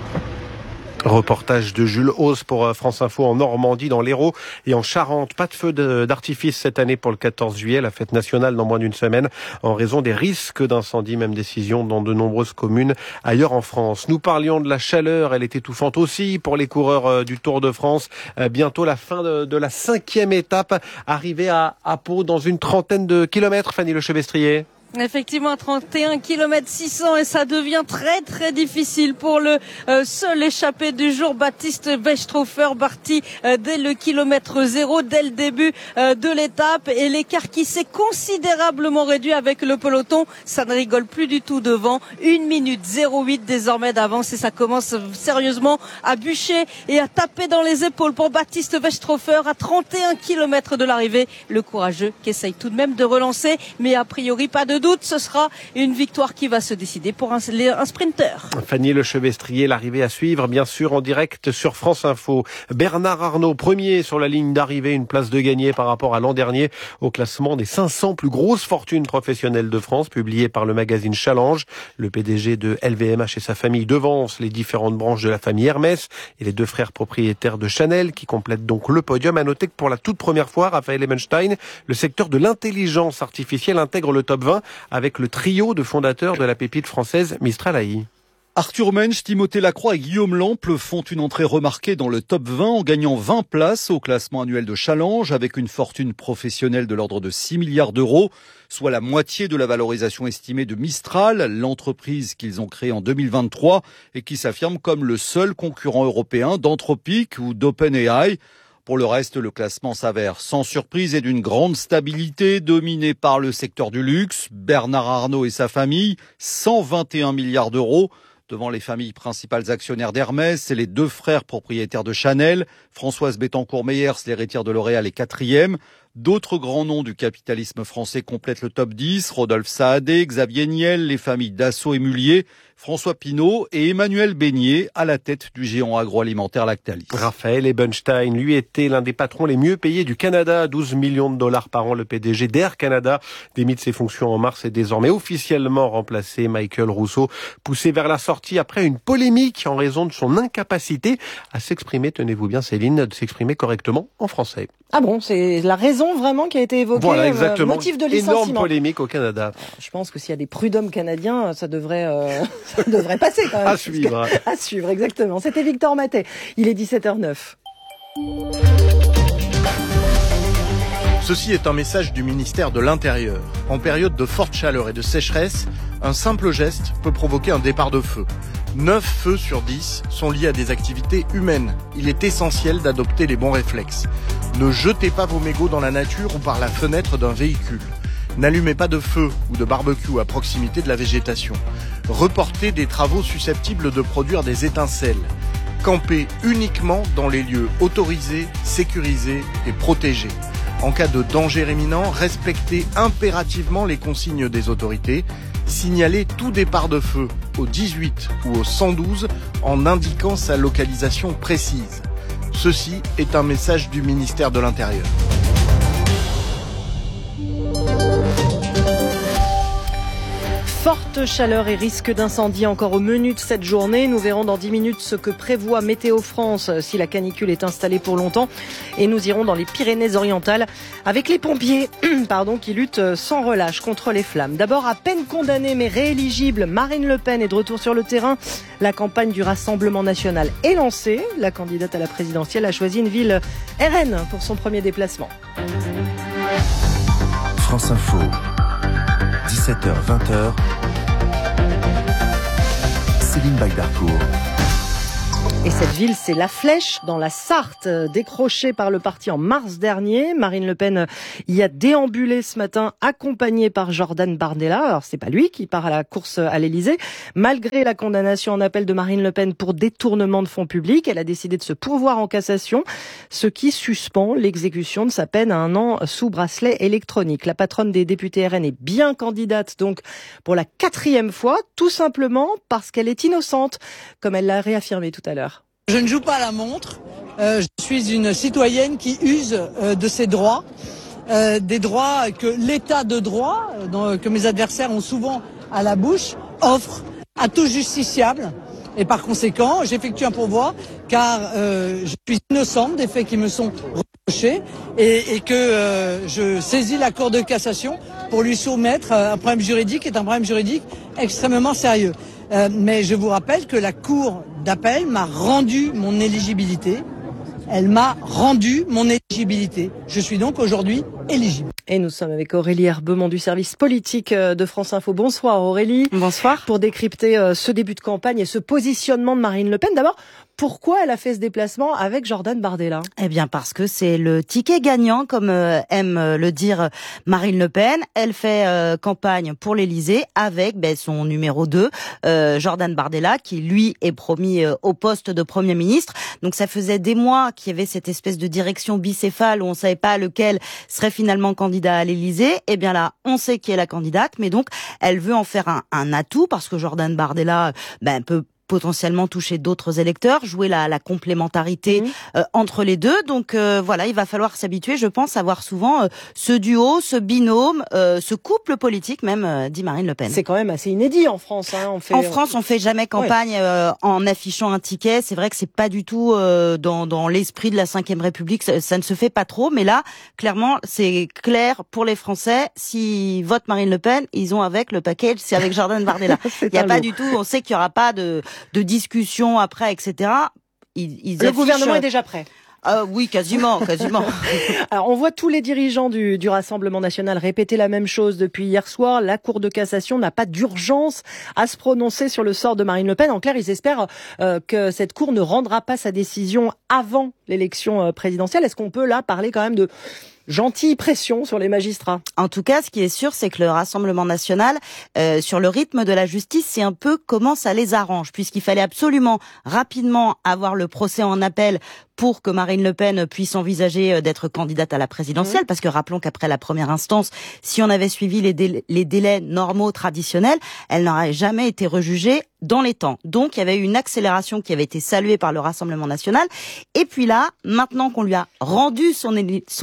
Reportage de Jules Hauss pour France Info en Normandie, dans l'Hérault et en Charente. Pas de feu d'artifice cette année pour le 14 juillet, la fête nationale dans moins d'une semaine, en raison des risques d'incendie. Même décision dans de nombreuses communes ailleurs en France. Nous parlions de la chaleur, elle est étouffante aussi pour les coureurs du Tour de France. Bientôt la fin de la 5e étape, arrivée à Pau dans une trentaine de kilomètres, Fanny Lechevestrier. Effectivement, 31 km 600 et ça devient très très difficile pour le seul échappé du jour, Baptiste Westrhofer, parti dès le kilomètre 0, dès le début de l'étape, et l'écart qui s'est considérablement réduit avec le peloton. Ça ne rigole plus du tout devant. 1 minute 08 désormais d'avance et ça commence sérieusement à bûcher et à taper dans les épaules pour Baptiste Westrhofer à 31 km de l'arrivée. Le courageux qui essaye tout de même de relancer, mais a priori pas de doute, ce sera une victoire qui va se décider pour un sprinter. Fanny Lechevestrier, l'arrivée à suivre, bien sûr, en direct sur France Info. Bernard Arnault, premier sur la ligne d'arrivée, une place de gagné par rapport à l'an dernier au classement des 500 plus grosses fortunes professionnelles de France, publié par le magazine Challenge. Le PDG de LVMH et sa famille devancent les différentes branches de la famille Hermès et les 2 frères propriétaires de Chanel qui complètent donc le podium. À noter que pour la toute première fois, Raphaël Ebenstein, le secteur de l'intelligence artificielle intègre le top 20 avec le trio de fondateurs de la pépite française Mistral AI. Arthur Mensch, Timothée Lacroix et Guillaume Lample font une entrée remarquée dans le top 20 en gagnant 20 places au classement annuel de Challenge avec une fortune professionnelle de l'ordre de 6 milliards d'euros, soit la moitié de la valorisation estimée de Mistral, l'entreprise qu'ils ont créée en 2023 et qui s'affirme comme le seul concurrent européen d'Anthropic ou d'OpenAI. Pour le reste, le classement s'avère sans surprise et d'une grande stabilité, dominé par le secteur du luxe. Bernard Arnault et sa famille, 121 milliards d'euros. Devant les familles principales actionnaires d'Hermès et les 2 frères propriétaires de Chanel, Françoise Bettencourt-Meyers, l'héritière de L'Oréal, est 4e. D'autres grands noms du capitalisme français complètent le top 10. Rodolphe Saadé, Xavier Niel, les familles Dassault et Mullier, François Pinault et Emmanuel Beignet à la tête du géant agroalimentaire Lactalis. Raphaël Ebenstein, lui, était l'un des patrons les mieux payés du Canada, 12 millions de dollars par an. Le PDG d'Air Canada démis de ses fonctions en mars et désormais officiellement remplacé. Michael Rousseau, poussé vers la sortie après une polémique en raison de son incapacité à s'exprimer, tenez-vous bien Céline, de s'exprimer correctement en français. Ah bon, c'est la raison vraiment qui a été évoquée, voilà, exactement. Motif de licenciement. Énorme polémique au Canada. Je pense que s'il y a des prud'hommes canadiens, ça devrait passer quand même. À suivre. À suivre, exactement. C'était Victor Matet. Il est 17h09. Ceci est un message du ministère de l'Intérieur. En période de forte chaleur et de sécheresse, un simple geste peut provoquer un départ de feu. 9 feux sur 10 sont liés à des activités humaines. Il est essentiel d'adopter les bons réflexes. Ne jetez pas vos mégots dans la nature ou par la fenêtre d'un véhicule. N'allumez pas de feu ou de barbecue à proximité de la végétation. Reportez des travaux susceptibles de produire des étincelles. Campez uniquement dans les lieux autorisés, sécurisés et protégés. En cas de danger imminent, respectez impérativement les consignes des autorités. Signalez tout départ de feu au 18 ou au 112 en indiquant sa localisation précise. Ceci est un message du ministère de l'Intérieur. Forte chaleur et risque d'incendie encore au menu de cette journée. Nous verrons dans 10 minutes ce que prévoit Météo France si la canicule est installée pour longtemps. Et nous irons dans les Pyrénées-Orientales avec les pompiers qui luttent sans relâche contre les flammes. D'abord, à peine condamnée mais rééligible, Marine Le Pen est de retour sur le terrain. La campagne du Rassemblement national est lancée. La candidate à la présidentielle a choisi une ville RN pour son premier déplacement. France Info, 17h-20h, Céline Bagdarcourt. Et cette ville, c'est La Flèche, dans la Sarthe, décrochée par le parti en mars dernier. Marine Le Pen y a déambulé ce matin, accompagnée par Jordan Bardella. Alors, c'est pas lui qui part à la course à l'Élysée. Malgré la condamnation en appel de Marine Le Pen pour détournement de fonds publics, elle a décidé de se pourvoir en cassation, ce qui suspend l'exécution de sa peine à 1 an sous bracelet électronique. La patronne des députés RN est bien candidate, donc, pour la 4e fois, tout simplement parce qu'elle est innocente, comme elle l'a réaffirmé tout à l'heure. Je ne joue pas à la montre. Je suis une citoyenne qui use de ses droits, des droits que l'état de droit, que mes adversaires ont souvent à la bouche, offre à tout justiciable. Et par conséquent, j'effectue un pourvoi car je suis innocente des faits qui me sont reprochés et que je saisis la Cour de cassation pour lui soumettre un problème juridique qui est un problème juridique extrêmement sérieux. Mais je vous rappelle que la Cour d'appel m'a rendu mon éligibilité. Elle m'a rendu mon éligibilité. Je suis donc aujourd'hui éligible. Et nous sommes avec Aurélie Herbemont du service politique de France Info. Bonsoir Aurélie. Bonsoir. Pour décrypter ce début de campagne et ce positionnement de Marine Le Pen. D'abord, pourquoi elle a fait ce déplacement avec Jordan Bardella ? Eh bien parce que c'est le ticket gagnant, comme aime le dire Marine Le Pen. Elle fait campagne pour l'Élysée avec son numéro 2, Jordan Bardella, qui lui est promis au poste de Premier ministre. Donc ça faisait des mois qu'il y avait cette espèce de direction bicéphale où on savait pas lequel serait finalement candidat à l'Élysée. Eh bien là, on sait qui est la candidate, mais donc elle veut en faire un atout parce que Jordan Bardella peut potentiellement toucher d'autres électeurs, jouer la complémentarité entre les deux. Donc voilà, il va falloir s'habituer, je pense, à voir souvent ce duo, ce binôme, ce couple politique même, dit Marine Le Pen. C'est quand même assez inédit en France. En France, on fait jamais campagne en affichant un ticket. C'est vrai que c'est pas du tout dans l'esprit de la Ve République. Ça ne se fait pas trop. Mais là, clairement, c'est clair pour les Français. S'ils votent Marine Le Pen, ils ont avec le package, c'est avec Jordan Bardella. Il n'y a pas du tout, on sait qu'il n'y aura pas de discussion après, etc. Le gouvernement est déjà prêt. Oui, quasiment. Alors, on voit tous les dirigeants du Rassemblement national répéter la même chose depuis hier soir. La Cour de cassation n'a pas d'urgence à se prononcer sur le sort de Marine Le Pen. En clair, ils espèrent que cette Cour ne rendra pas sa décision avant l'élection présidentielle. Est-ce qu'on peut là parler quand même de gentille pression sur les magistrats? En tout cas, ce qui est sûr, c'est que le Rassemblement national, sur le rythme de la justice, c'est un peu comment ça les arrange, puisqu'il fallait absolument rapidement avoir le procès en appel pour que Marine Le Pen puisse envisager d'être candidate à la présidentielle, parce que rappelons qu'après la première instance, si on avait suivi les délais normaux traditionnels, elle n'aurait jamais été rejugée dans les temps. Donc, il y avait eu une accélération qui avait été saluée par le Rassemblement national. Et puis là, maintenant qu'on lui a rendu son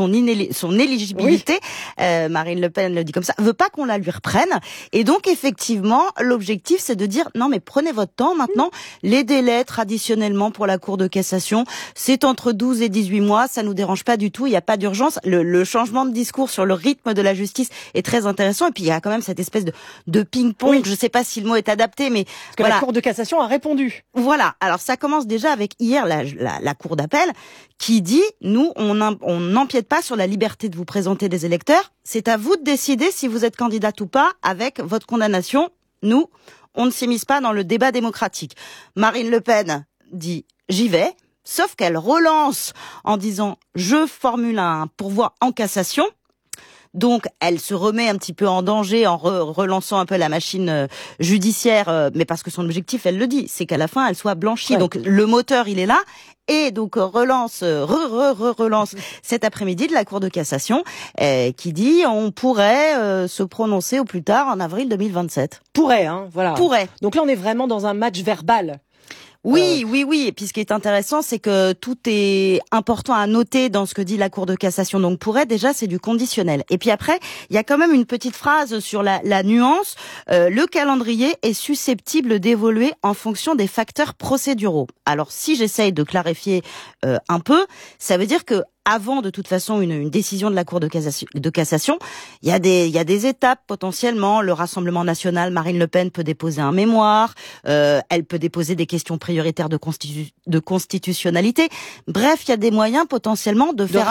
éligibilité, Marine Le Pen le dit comme ça, veut pas qu'on la lui reprenne. Et donc, effectivement, l'objectif, c'est de dire, non, mais prenez votre temps maintenant. Les délais, traditionnellement, pour la Cour de cassation, c'est entre 12 et 18 mois. Ça nous dérange pas du tout. Il n'y a pas d'urgence. Le changement de discours sur le rythme de la justice est très intéressant. Et puis, il y a quand même cette espèce de ping-pong. Oui. Je sais pas si le mot est adapté, mais voilà. La Cour de cassation a répondu. Voilà. Alors, ça commence déjà avec hier la Cour d'appel qui dit, nous, on n'empiète pas sur la liberté de vous présenter des électeurs. C'est à vous de décider si vous êtes candidate ou pas avec votre condamnation. Nous, on ne s'immisce pas dans le débat démocratique. Marine Le Pen dit, j'y vais. Sauf qu'elle relance en disant, je formule un pourvoi en cassation. Donc, elle se remet un petit peu en danger en relançant un peu la machine judiciaire, mais parce que son objectif, elle le dit, c'est qu'à la fin, elle soit blanchie. Ouais. Donc, le moteur, il est là. Et donc, relance cet après-midi de la Cour de cassation qui dit on pourrait se prononcer au plus tard en avril 2027. Pourrait, voilà. Pourrait. Donc là, on est vraiment dans un match verbal. Oui. Et puis ce qui est intéressant, c'est que tout est important à noter dans ce que dit la Cour de cassation. Donc pour elle, déjà, c'est du conditionnel. Et puis après, il y a quand même une petite phrase sur la nuance. Le calendrier est susceptible d'évoluer en fonction des facteurs procéduraux. Alors si j'essaye de clarifier un peu, ça veut dire que avant, de toute façon, une décision de la Cour de cassation, il y a des étapes potentiellement. Le Rassemblement national, Marine Le Pen peut déposer un mémoire, elle peut déposer des questions prioritaires de constitutionnalité. Bref, il y a des moyens potentiellement de faire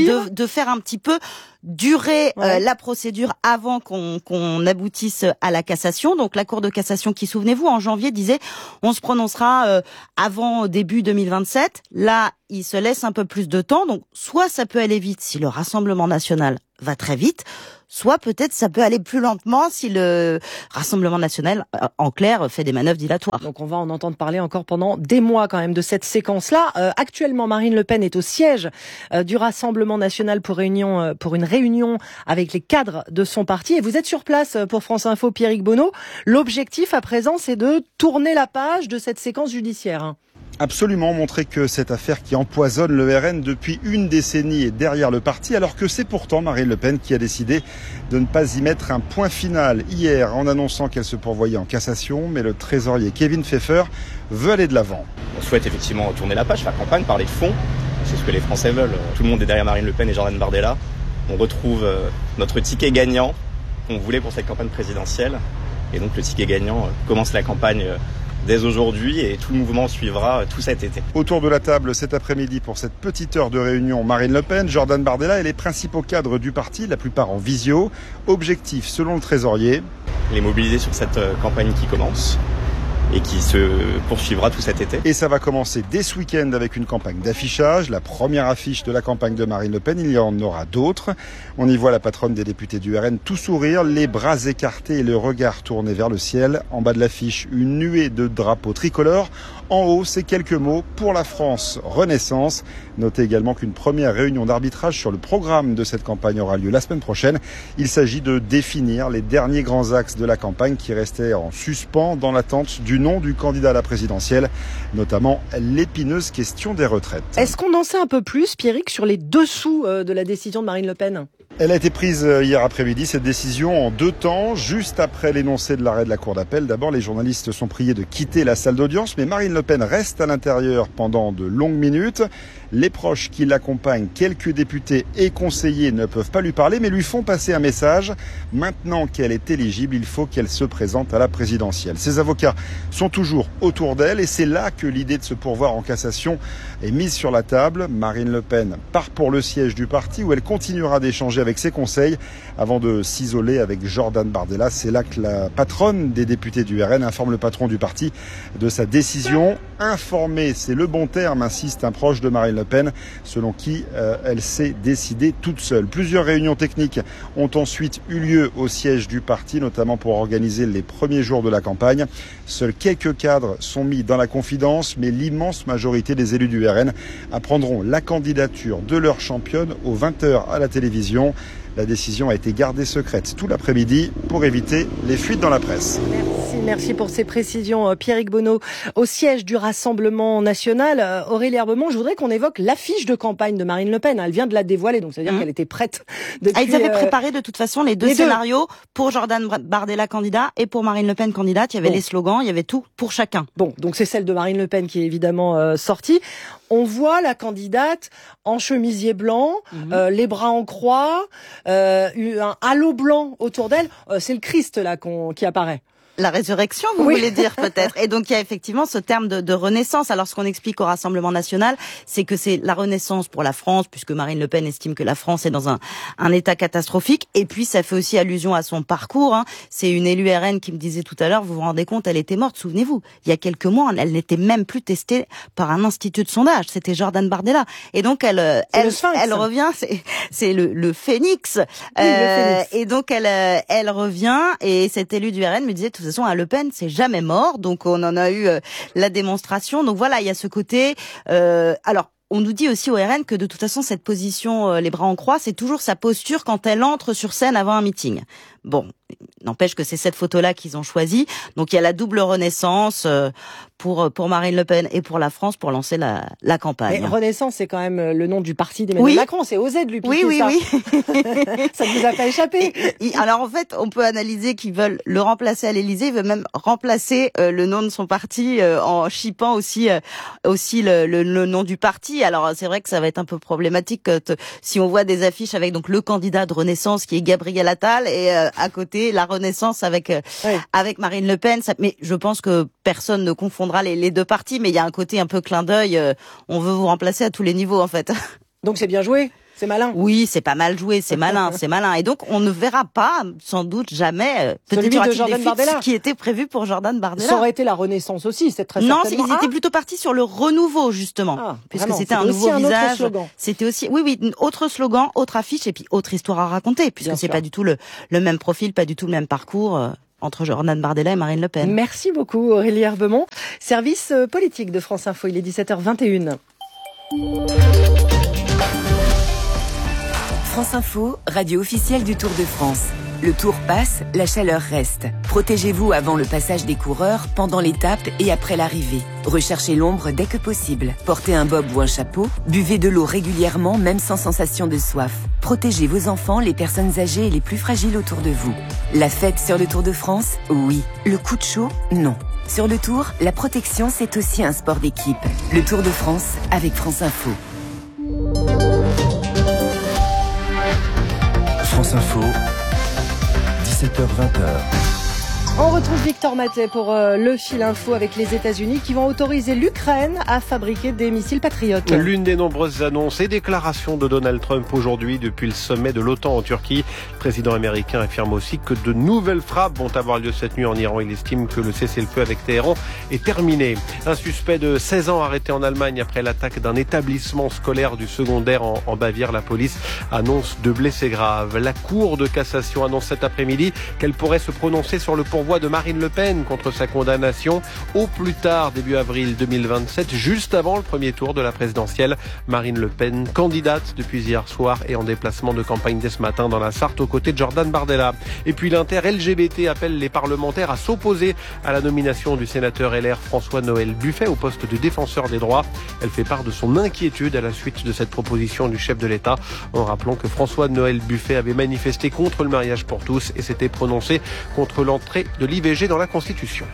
un petit peu durer la procédure avant qu'on aboutisse à la cassation. Donc la Cour de cassation qui, souvenez-vous, en janvier disait on se prononcera avant début 2027. Là, il se laisse un peu plus de temps. Donc soit ça peut aller vite si le Rassemblement national va très vite, soit peut-être ça peut aller plus lentement si le Rassemblement national, en clair, fait des manœuvres dilatoires. Donc on va en entendre parler encore pendant des mois quand même de cette séquence-là. Actuellement, Marine Le Pen est au siège du Rassemblement national pour une réunion avec les cadres de son parti. Et vous êtes sur place pour France Info, Pierrick Bonneau. L'objectif à présent, c'est de tourner la page de cette séquence judiciaire. Absolument, montrer que cette affaire qui empoisonne le RN depuis une décennie est derrière le parti, alors que c'est pourtant Marine Le Pen qui a décidé de ne pas y mettre un point final hier en annonçant qu'elle se pourvoyait en cassation, mais le trésorier Kevin Pfeffer veut aller de l'avant. On souhaite effectivement tourner la page, faire campagne, parler de fond, c'est ce que les Français veulent. Tout le monde est derrière Marine Le Pen et Jordan Bardella. On retrouve notre ticket gagnant qu'on voulait pour cette campagne présidentielle, et donc le ticket gagnant commence la campagne dès aujourd'hui et tout le mouvement suivra tout cet été. Autour de la table cet après-midi pour cette petite heure de réunion, Marine Le Pen, Jordan Bardella et les principaux cadres du parti, la plupart en visio. Objectif selon le trésorier. Les mobiliser sur cette campagne qui commence et qui se poursuivra tout cet été. Et ça va commencer dès ce week-end avec une campagne d'affichage. La première affiche de la campagne de Marine Le Pen, il y en aura d'autres. On y voit la patronne des députés du RN tout sourire, les bras écartés et le regard tourné vers le ciel. En bas de l'affiche, une nuée de drapeaux tricolores. En haut, ces quelques mots pour la France Renaissance. Notez également qu'une première réunion d'arbitrage sur le programme de cette campagne aura lieu la semaine prochaine. Il s'agit de définir les derniers grands axes de la campagne qui restaient en suspens dans l'attente du nom du candidat à la présidentielle, notamment l'épineuse question des retraites. Est-ce qu'on en sait un peu plus, Pierrick, sur les dessous de la décision de Marine Le Pen ? Elle a été prise hier après-midi, cette décision en 2 temps, juste après l'énoncé de l'arrêt de la Cour d'appel. D'abord, les journalistes sont priés de quitter la salle d'audience, mais Marine Le Pen reste à l'intérieur pendant de longues minutes. Les proches qui l'accompagnent, quelques députés et conseillers ne peuvent pas lui parler, mais lui font passer un message. Maintenant qu'elle est éligible, il faut qu'elle se présente à la présidentielle. Ses avocats sont toujours autour d'elle et c'est là que l'idée de se pourvoir en cassation est mise sur la table. Marine Le Pen part pour le siège du parti où elle continuera d'échanger avec ses conseils avant de s'isoler avec Jordan Bardella. C'est là que la patronne des députés du RN informe le patron du parti de sa décision. Informer, c'est le bon terme, insiste un proche de Marine Le Pen, selon qui elle s'est décidée toute seule. Plusieurs réunions techniques ont ensuite eu lieu au siège du parti, notamment pour organiser les premiers jours de la campagne. Seuls quelques cadres sont mis dans la confidence, mais l'immense majorité des élus du RN apprendront la candidature de leur championne aux 20h à la télévision. La décision a été gardée secrète tout l'après-midi pour éviter les fuites dans la presse. Merci pour ces précisions, Pierrick Bonneau. Au siège du Rassemblement national, Aurélie Herbemont, je voudrais qu'on évoque l'affiche de campagne de Marine Le Pen. Elle vient de la dévoiler, donc ça veut dire qu'elle était prête depuis... Ils avaient préparé de toute façon les deux scénarios pour Jordan Bardella candidat et pour Marine Le Pen candidate. Il y avait les slogans, il y avait tout pour chacun. Bon, donc c'est celle de Marine Le Pen qui est évidemment sortie. On voit la candidate en chemisier blanc, les bras en croix, un halo blanc autour d'elle. C'est le Christ là qui apparaît. La résurrection, vous voulez dire peut-être. Et donc il y a effectivement ce terme de renaissance. Alors ce qu'on explique au Rassemblement national, c'est que c'est la renaissance pour la France, puisque Marine Le Pen estime que la France est dans un état catastrophique. Et puis ça fait aussi allusion à son parcours. C'est une élue RN qui me disait tout à l'heure, vous vous rendez compte, elle était morte, souvenez-vous. Il y a quelques mois, elle n'était même plus testée par un institut de sondage. C'était Jordan Bardella. Et donc elle revient, c'est le phénix. Oui, le phénix. Et donc elle revient, et cette élue du RN me disait, de toute façon, à Le Pen, c'est jamais mort. Donc, on en a eu la démonstration. Donc, voilà, il y a ce côté... alors, on nous dit aussi au RN que de toute façon, cette position, les bras en croix, c'est toujours sa posture quand elle entre sur scène avant un meeting. Bon, n'empêche que c'est cette photo-là qu'ils ont choisie. Donc il y a la double renaissance pour Marine Le Pen et pour la France pour lancer la campagne. Mais Renaissance, c'est quand même le nom du parti d'Emmanuel Macron. C'est osé de lui piquer ça. Oui. Ça ne vous a pas échappé. Alors en fait, on peut analyser qu'ils veulent le remplacer à l'Élysée. Ils veulent même remplacer le nom de son parti en chippant aussi le nom du parti. Alors c'est vrai que ça va être un peu problématique si on voit des affiches avec donc le candidat de Renaissance qui est Gabriel Attal et à côté la Renaissance avec Marine Le Pen. Mais je pense que personne ne confondra les deux partis, mais il y a un côté un peu clin d'œil. On veut vous remplacer à tous les niveaux en fait. Donc c'est bien joué. C'est malin. Oui, c'est pas mal joué, c'est malin. Et donc, on ne verra pas, sans doute jamais, celui de Jordan Bardella, qui était prévu pour Jordan Bardella. Ça aurait été la Renaissance aussi, c'est très certainement. Non, ils étaient plutôt partis sur le renouveau, justement. Puisque c'était un nouveau visage. C'était aussi, autre slogan, autre affiche, et puis autre histoire à raconter, puisque c'est pas du tout le même profil, pas du tout le même parcours. Entre Jordan Bardella et Marine Le Pen. Merci beaucoup Aurélie Herbemont. Service politique de France Info, il est 17h21. France Info, radio officielle du Tour de France. Le Tour passe, la chaleur reste. Protégez-vous avant le passage des coureurs, pendant l'étape et après l'arrivée. Recherchez l'ombre dès que possible. Portez un bob ou un chapeau. Buvez de l'eau régulièrement, même sans sensation de soif. Protégez vos enfants, les personnes âgées et les plus fragiles autour de vous. La fête sur le Tour de France, oui. Le coup de chaud, non. Sur le Tour, la protection, c'est aussi un sport d'équipe. Le Tour de France avec France Info. France Info, 17h-20h. On retrouve Victor Matet pour le fil info avec les États-Unis qui vont autoriser l'Ukraine à fabriquer des missiles patriotes. L'une des nombreuses annonces et déclarations de Donald Trump aujourd'hui depuis le sommet de l'OTAN en Turquie. Le président américain affirme aussi que de nouvelles frappes vont avoir lieu cette nuit en Iran. Il estime que le cessez-le-feu avec Téhéran est terminé. Un suspect de 16 ans arrêté en Allemagne après l'attaque d'un établissement scolaire du secondaire en Bavière. La police annonce 2 blessés graves. La Cour de cassation annonce cet après-midi qu'elle pourrait se prononcer sur le pourvoi de Marine Le Pen contre sa condamnation au plus tard début avril 2027, juste avant le premier tour de la présidentielle. Marine Le Pen, candidate depuis hier soir et en déplacement de campagne dès ce matin dans la Sarthe aux côtés de Jordan Bardella. Et puis l'inter-LGBT appelle les parlementaires à s'opposer à la nomination du sénateur LR François-Noël Buffet au poste de défenseur des droits. Elle fait part de son inquiétude à la suite de cette proposition du chef de l'État, en rappelant que François-Noël Buffet avait manifesté contre le mariage pour tous et s'était prononcé contre l'entrée de l'IVG dans la Constitution.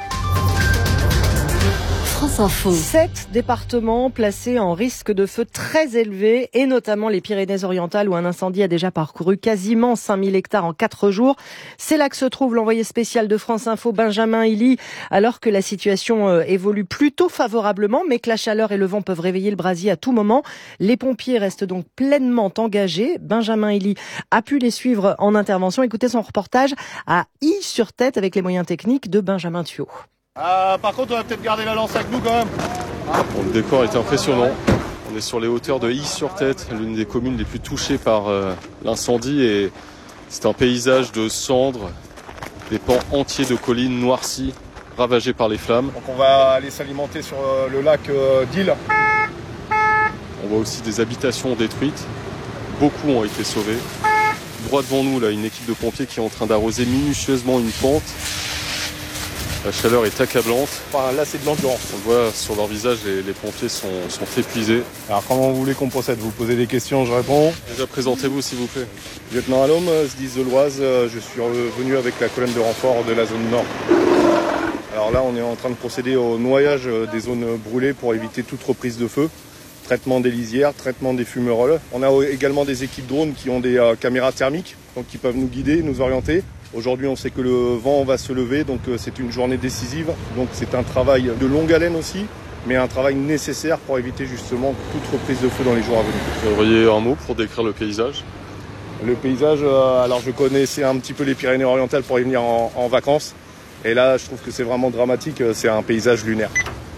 France Info. 7 départements placés en risque de feu très élevé, et notamment les Pyrénées-Orientales où un incendie a déjà parcouru quasiment 5000 hectares en 4 jours. C'est là que se trouve l'envoyé spécial de France Info, Benjamin Hilly, alors que la situation évolue plutôt favorablement, mais que la chaleur et le vent peuvent réveiller le brasier à tout moment. Les pompiers restent donc pleinement engagés. Benjamin Hilly a pu les suivre en intervention. Écoutez son reportage à Ille-sur-Tête avec les moyens techniques de Benjamin Thiot. Par contre, on va peut-être garder la lance avec nous quand même. Bon, le décor est impressionnant. On est sur les hauteurs de Ille-sur-Tête, l'une des communes les plus touchées par l'incendie. Et c'est un paysage de cendres, des pans entiers de collines noircies, ravagées par les flammes. Donc on va aller s'alimenter sur le lac d'Ille. On voit aussi des habitations détruites. Beaucoup ont été sauvés. Droit devant nous, là, une équipe de pompiers qui est en train d'arroser minutieusement une pente. La chaleur est accablante. Enfin, là, c'est de l'endurance. On voit sur leur visage, les pompiers sont épuisés. Alors, comment vous voulez qu'on procède? Vous posez des questions, je réponds. Déjà, présentez-vous, s'il vous plaît. Lieutenant Allôme, SDIS de l'Oise. Je suis revenu avec la colonne de renfort de la zone nord. Alors là, on est en train de procéder au noyage des zones brûlées pour éviter toute reprise de feu. Traitement des lisières, traitement des fumerolles. On a également des équipes drones qui ont des caméras thermiques, donc qui peuvent nous guider, nous orienter. Aujourd'hui, on sait que le vent va se lever, donc c'est une journée décisive. Donc c'est un travail de longue haleine aussi, mais un travail nécessaire pour éviter justement toute reprise de feu dans les jours à venir. Vous auriez un mot pour décrire le paysage? Le paysage, alors je connaissais un petit peu les Pyrénées-Orientales pour y venir en vacances. Et là, je trouve que c'est vraiment dramatique, c'est un paysage lunaire.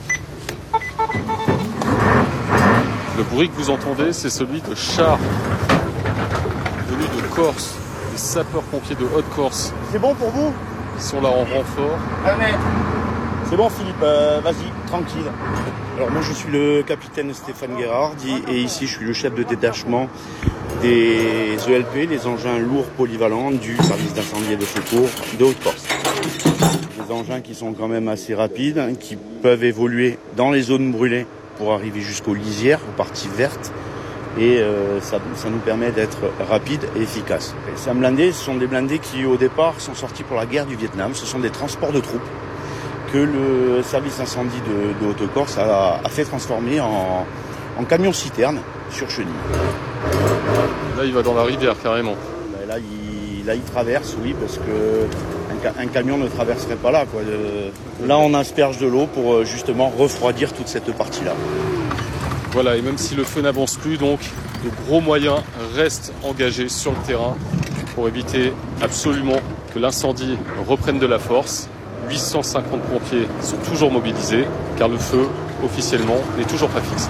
Le bruit que vous entendez, c'est celui de chars venus de Corse, des sapeurs-pompiers de Haute-Corse. C'est bon pour vous? Ils sont là en renfort. C'est bon Philippe, vas-y, tranquille. Alors moi je suis le capitaine Stéphane Guérard et ici je suis le chef de détachement des ELP, les engins lourds polyvalents du service d'incendie et de secours de Haute-Corse. Des engins qui sont quand même assez rapides, qui peuvent évoluer dans les zones brûlées pour arriver jusqu'aux lisières, aux parties vertes. Et ça nous permet d'être rapide et efficace. Ces blindés, ce sont des blindés qui au départ sont sortis pour la guerre du Vietnam. Ce sont des transports de troupes que le service incendie de Haute-Corse a fait transformer en camion-citerne sur chenille. Là, il va dans la rivière carrément. Là, il traverse, oui, parce que un camion ne traverserait pas là, quoi. Là, on asperge de l'eau pour justement refroidir toute cette partie-là. Voilà, et même si le feu n'avance plus, donc, de gros moyens restent engagés sur le terrain pour éviter absolument que l'incendie reprenne de la force. 850 pompiers sont toujours mobilisés, car le feu, officiellement, n'est toujours pas fixe.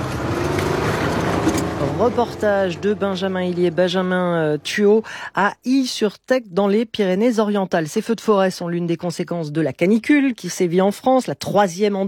Reportage de Benjamin Thuot à Y-sur-Tech dans les Pyrénées-Orientales. Ces feux de forêt sont l'une des conséquences de la canicule qui sévit en France, la 3e en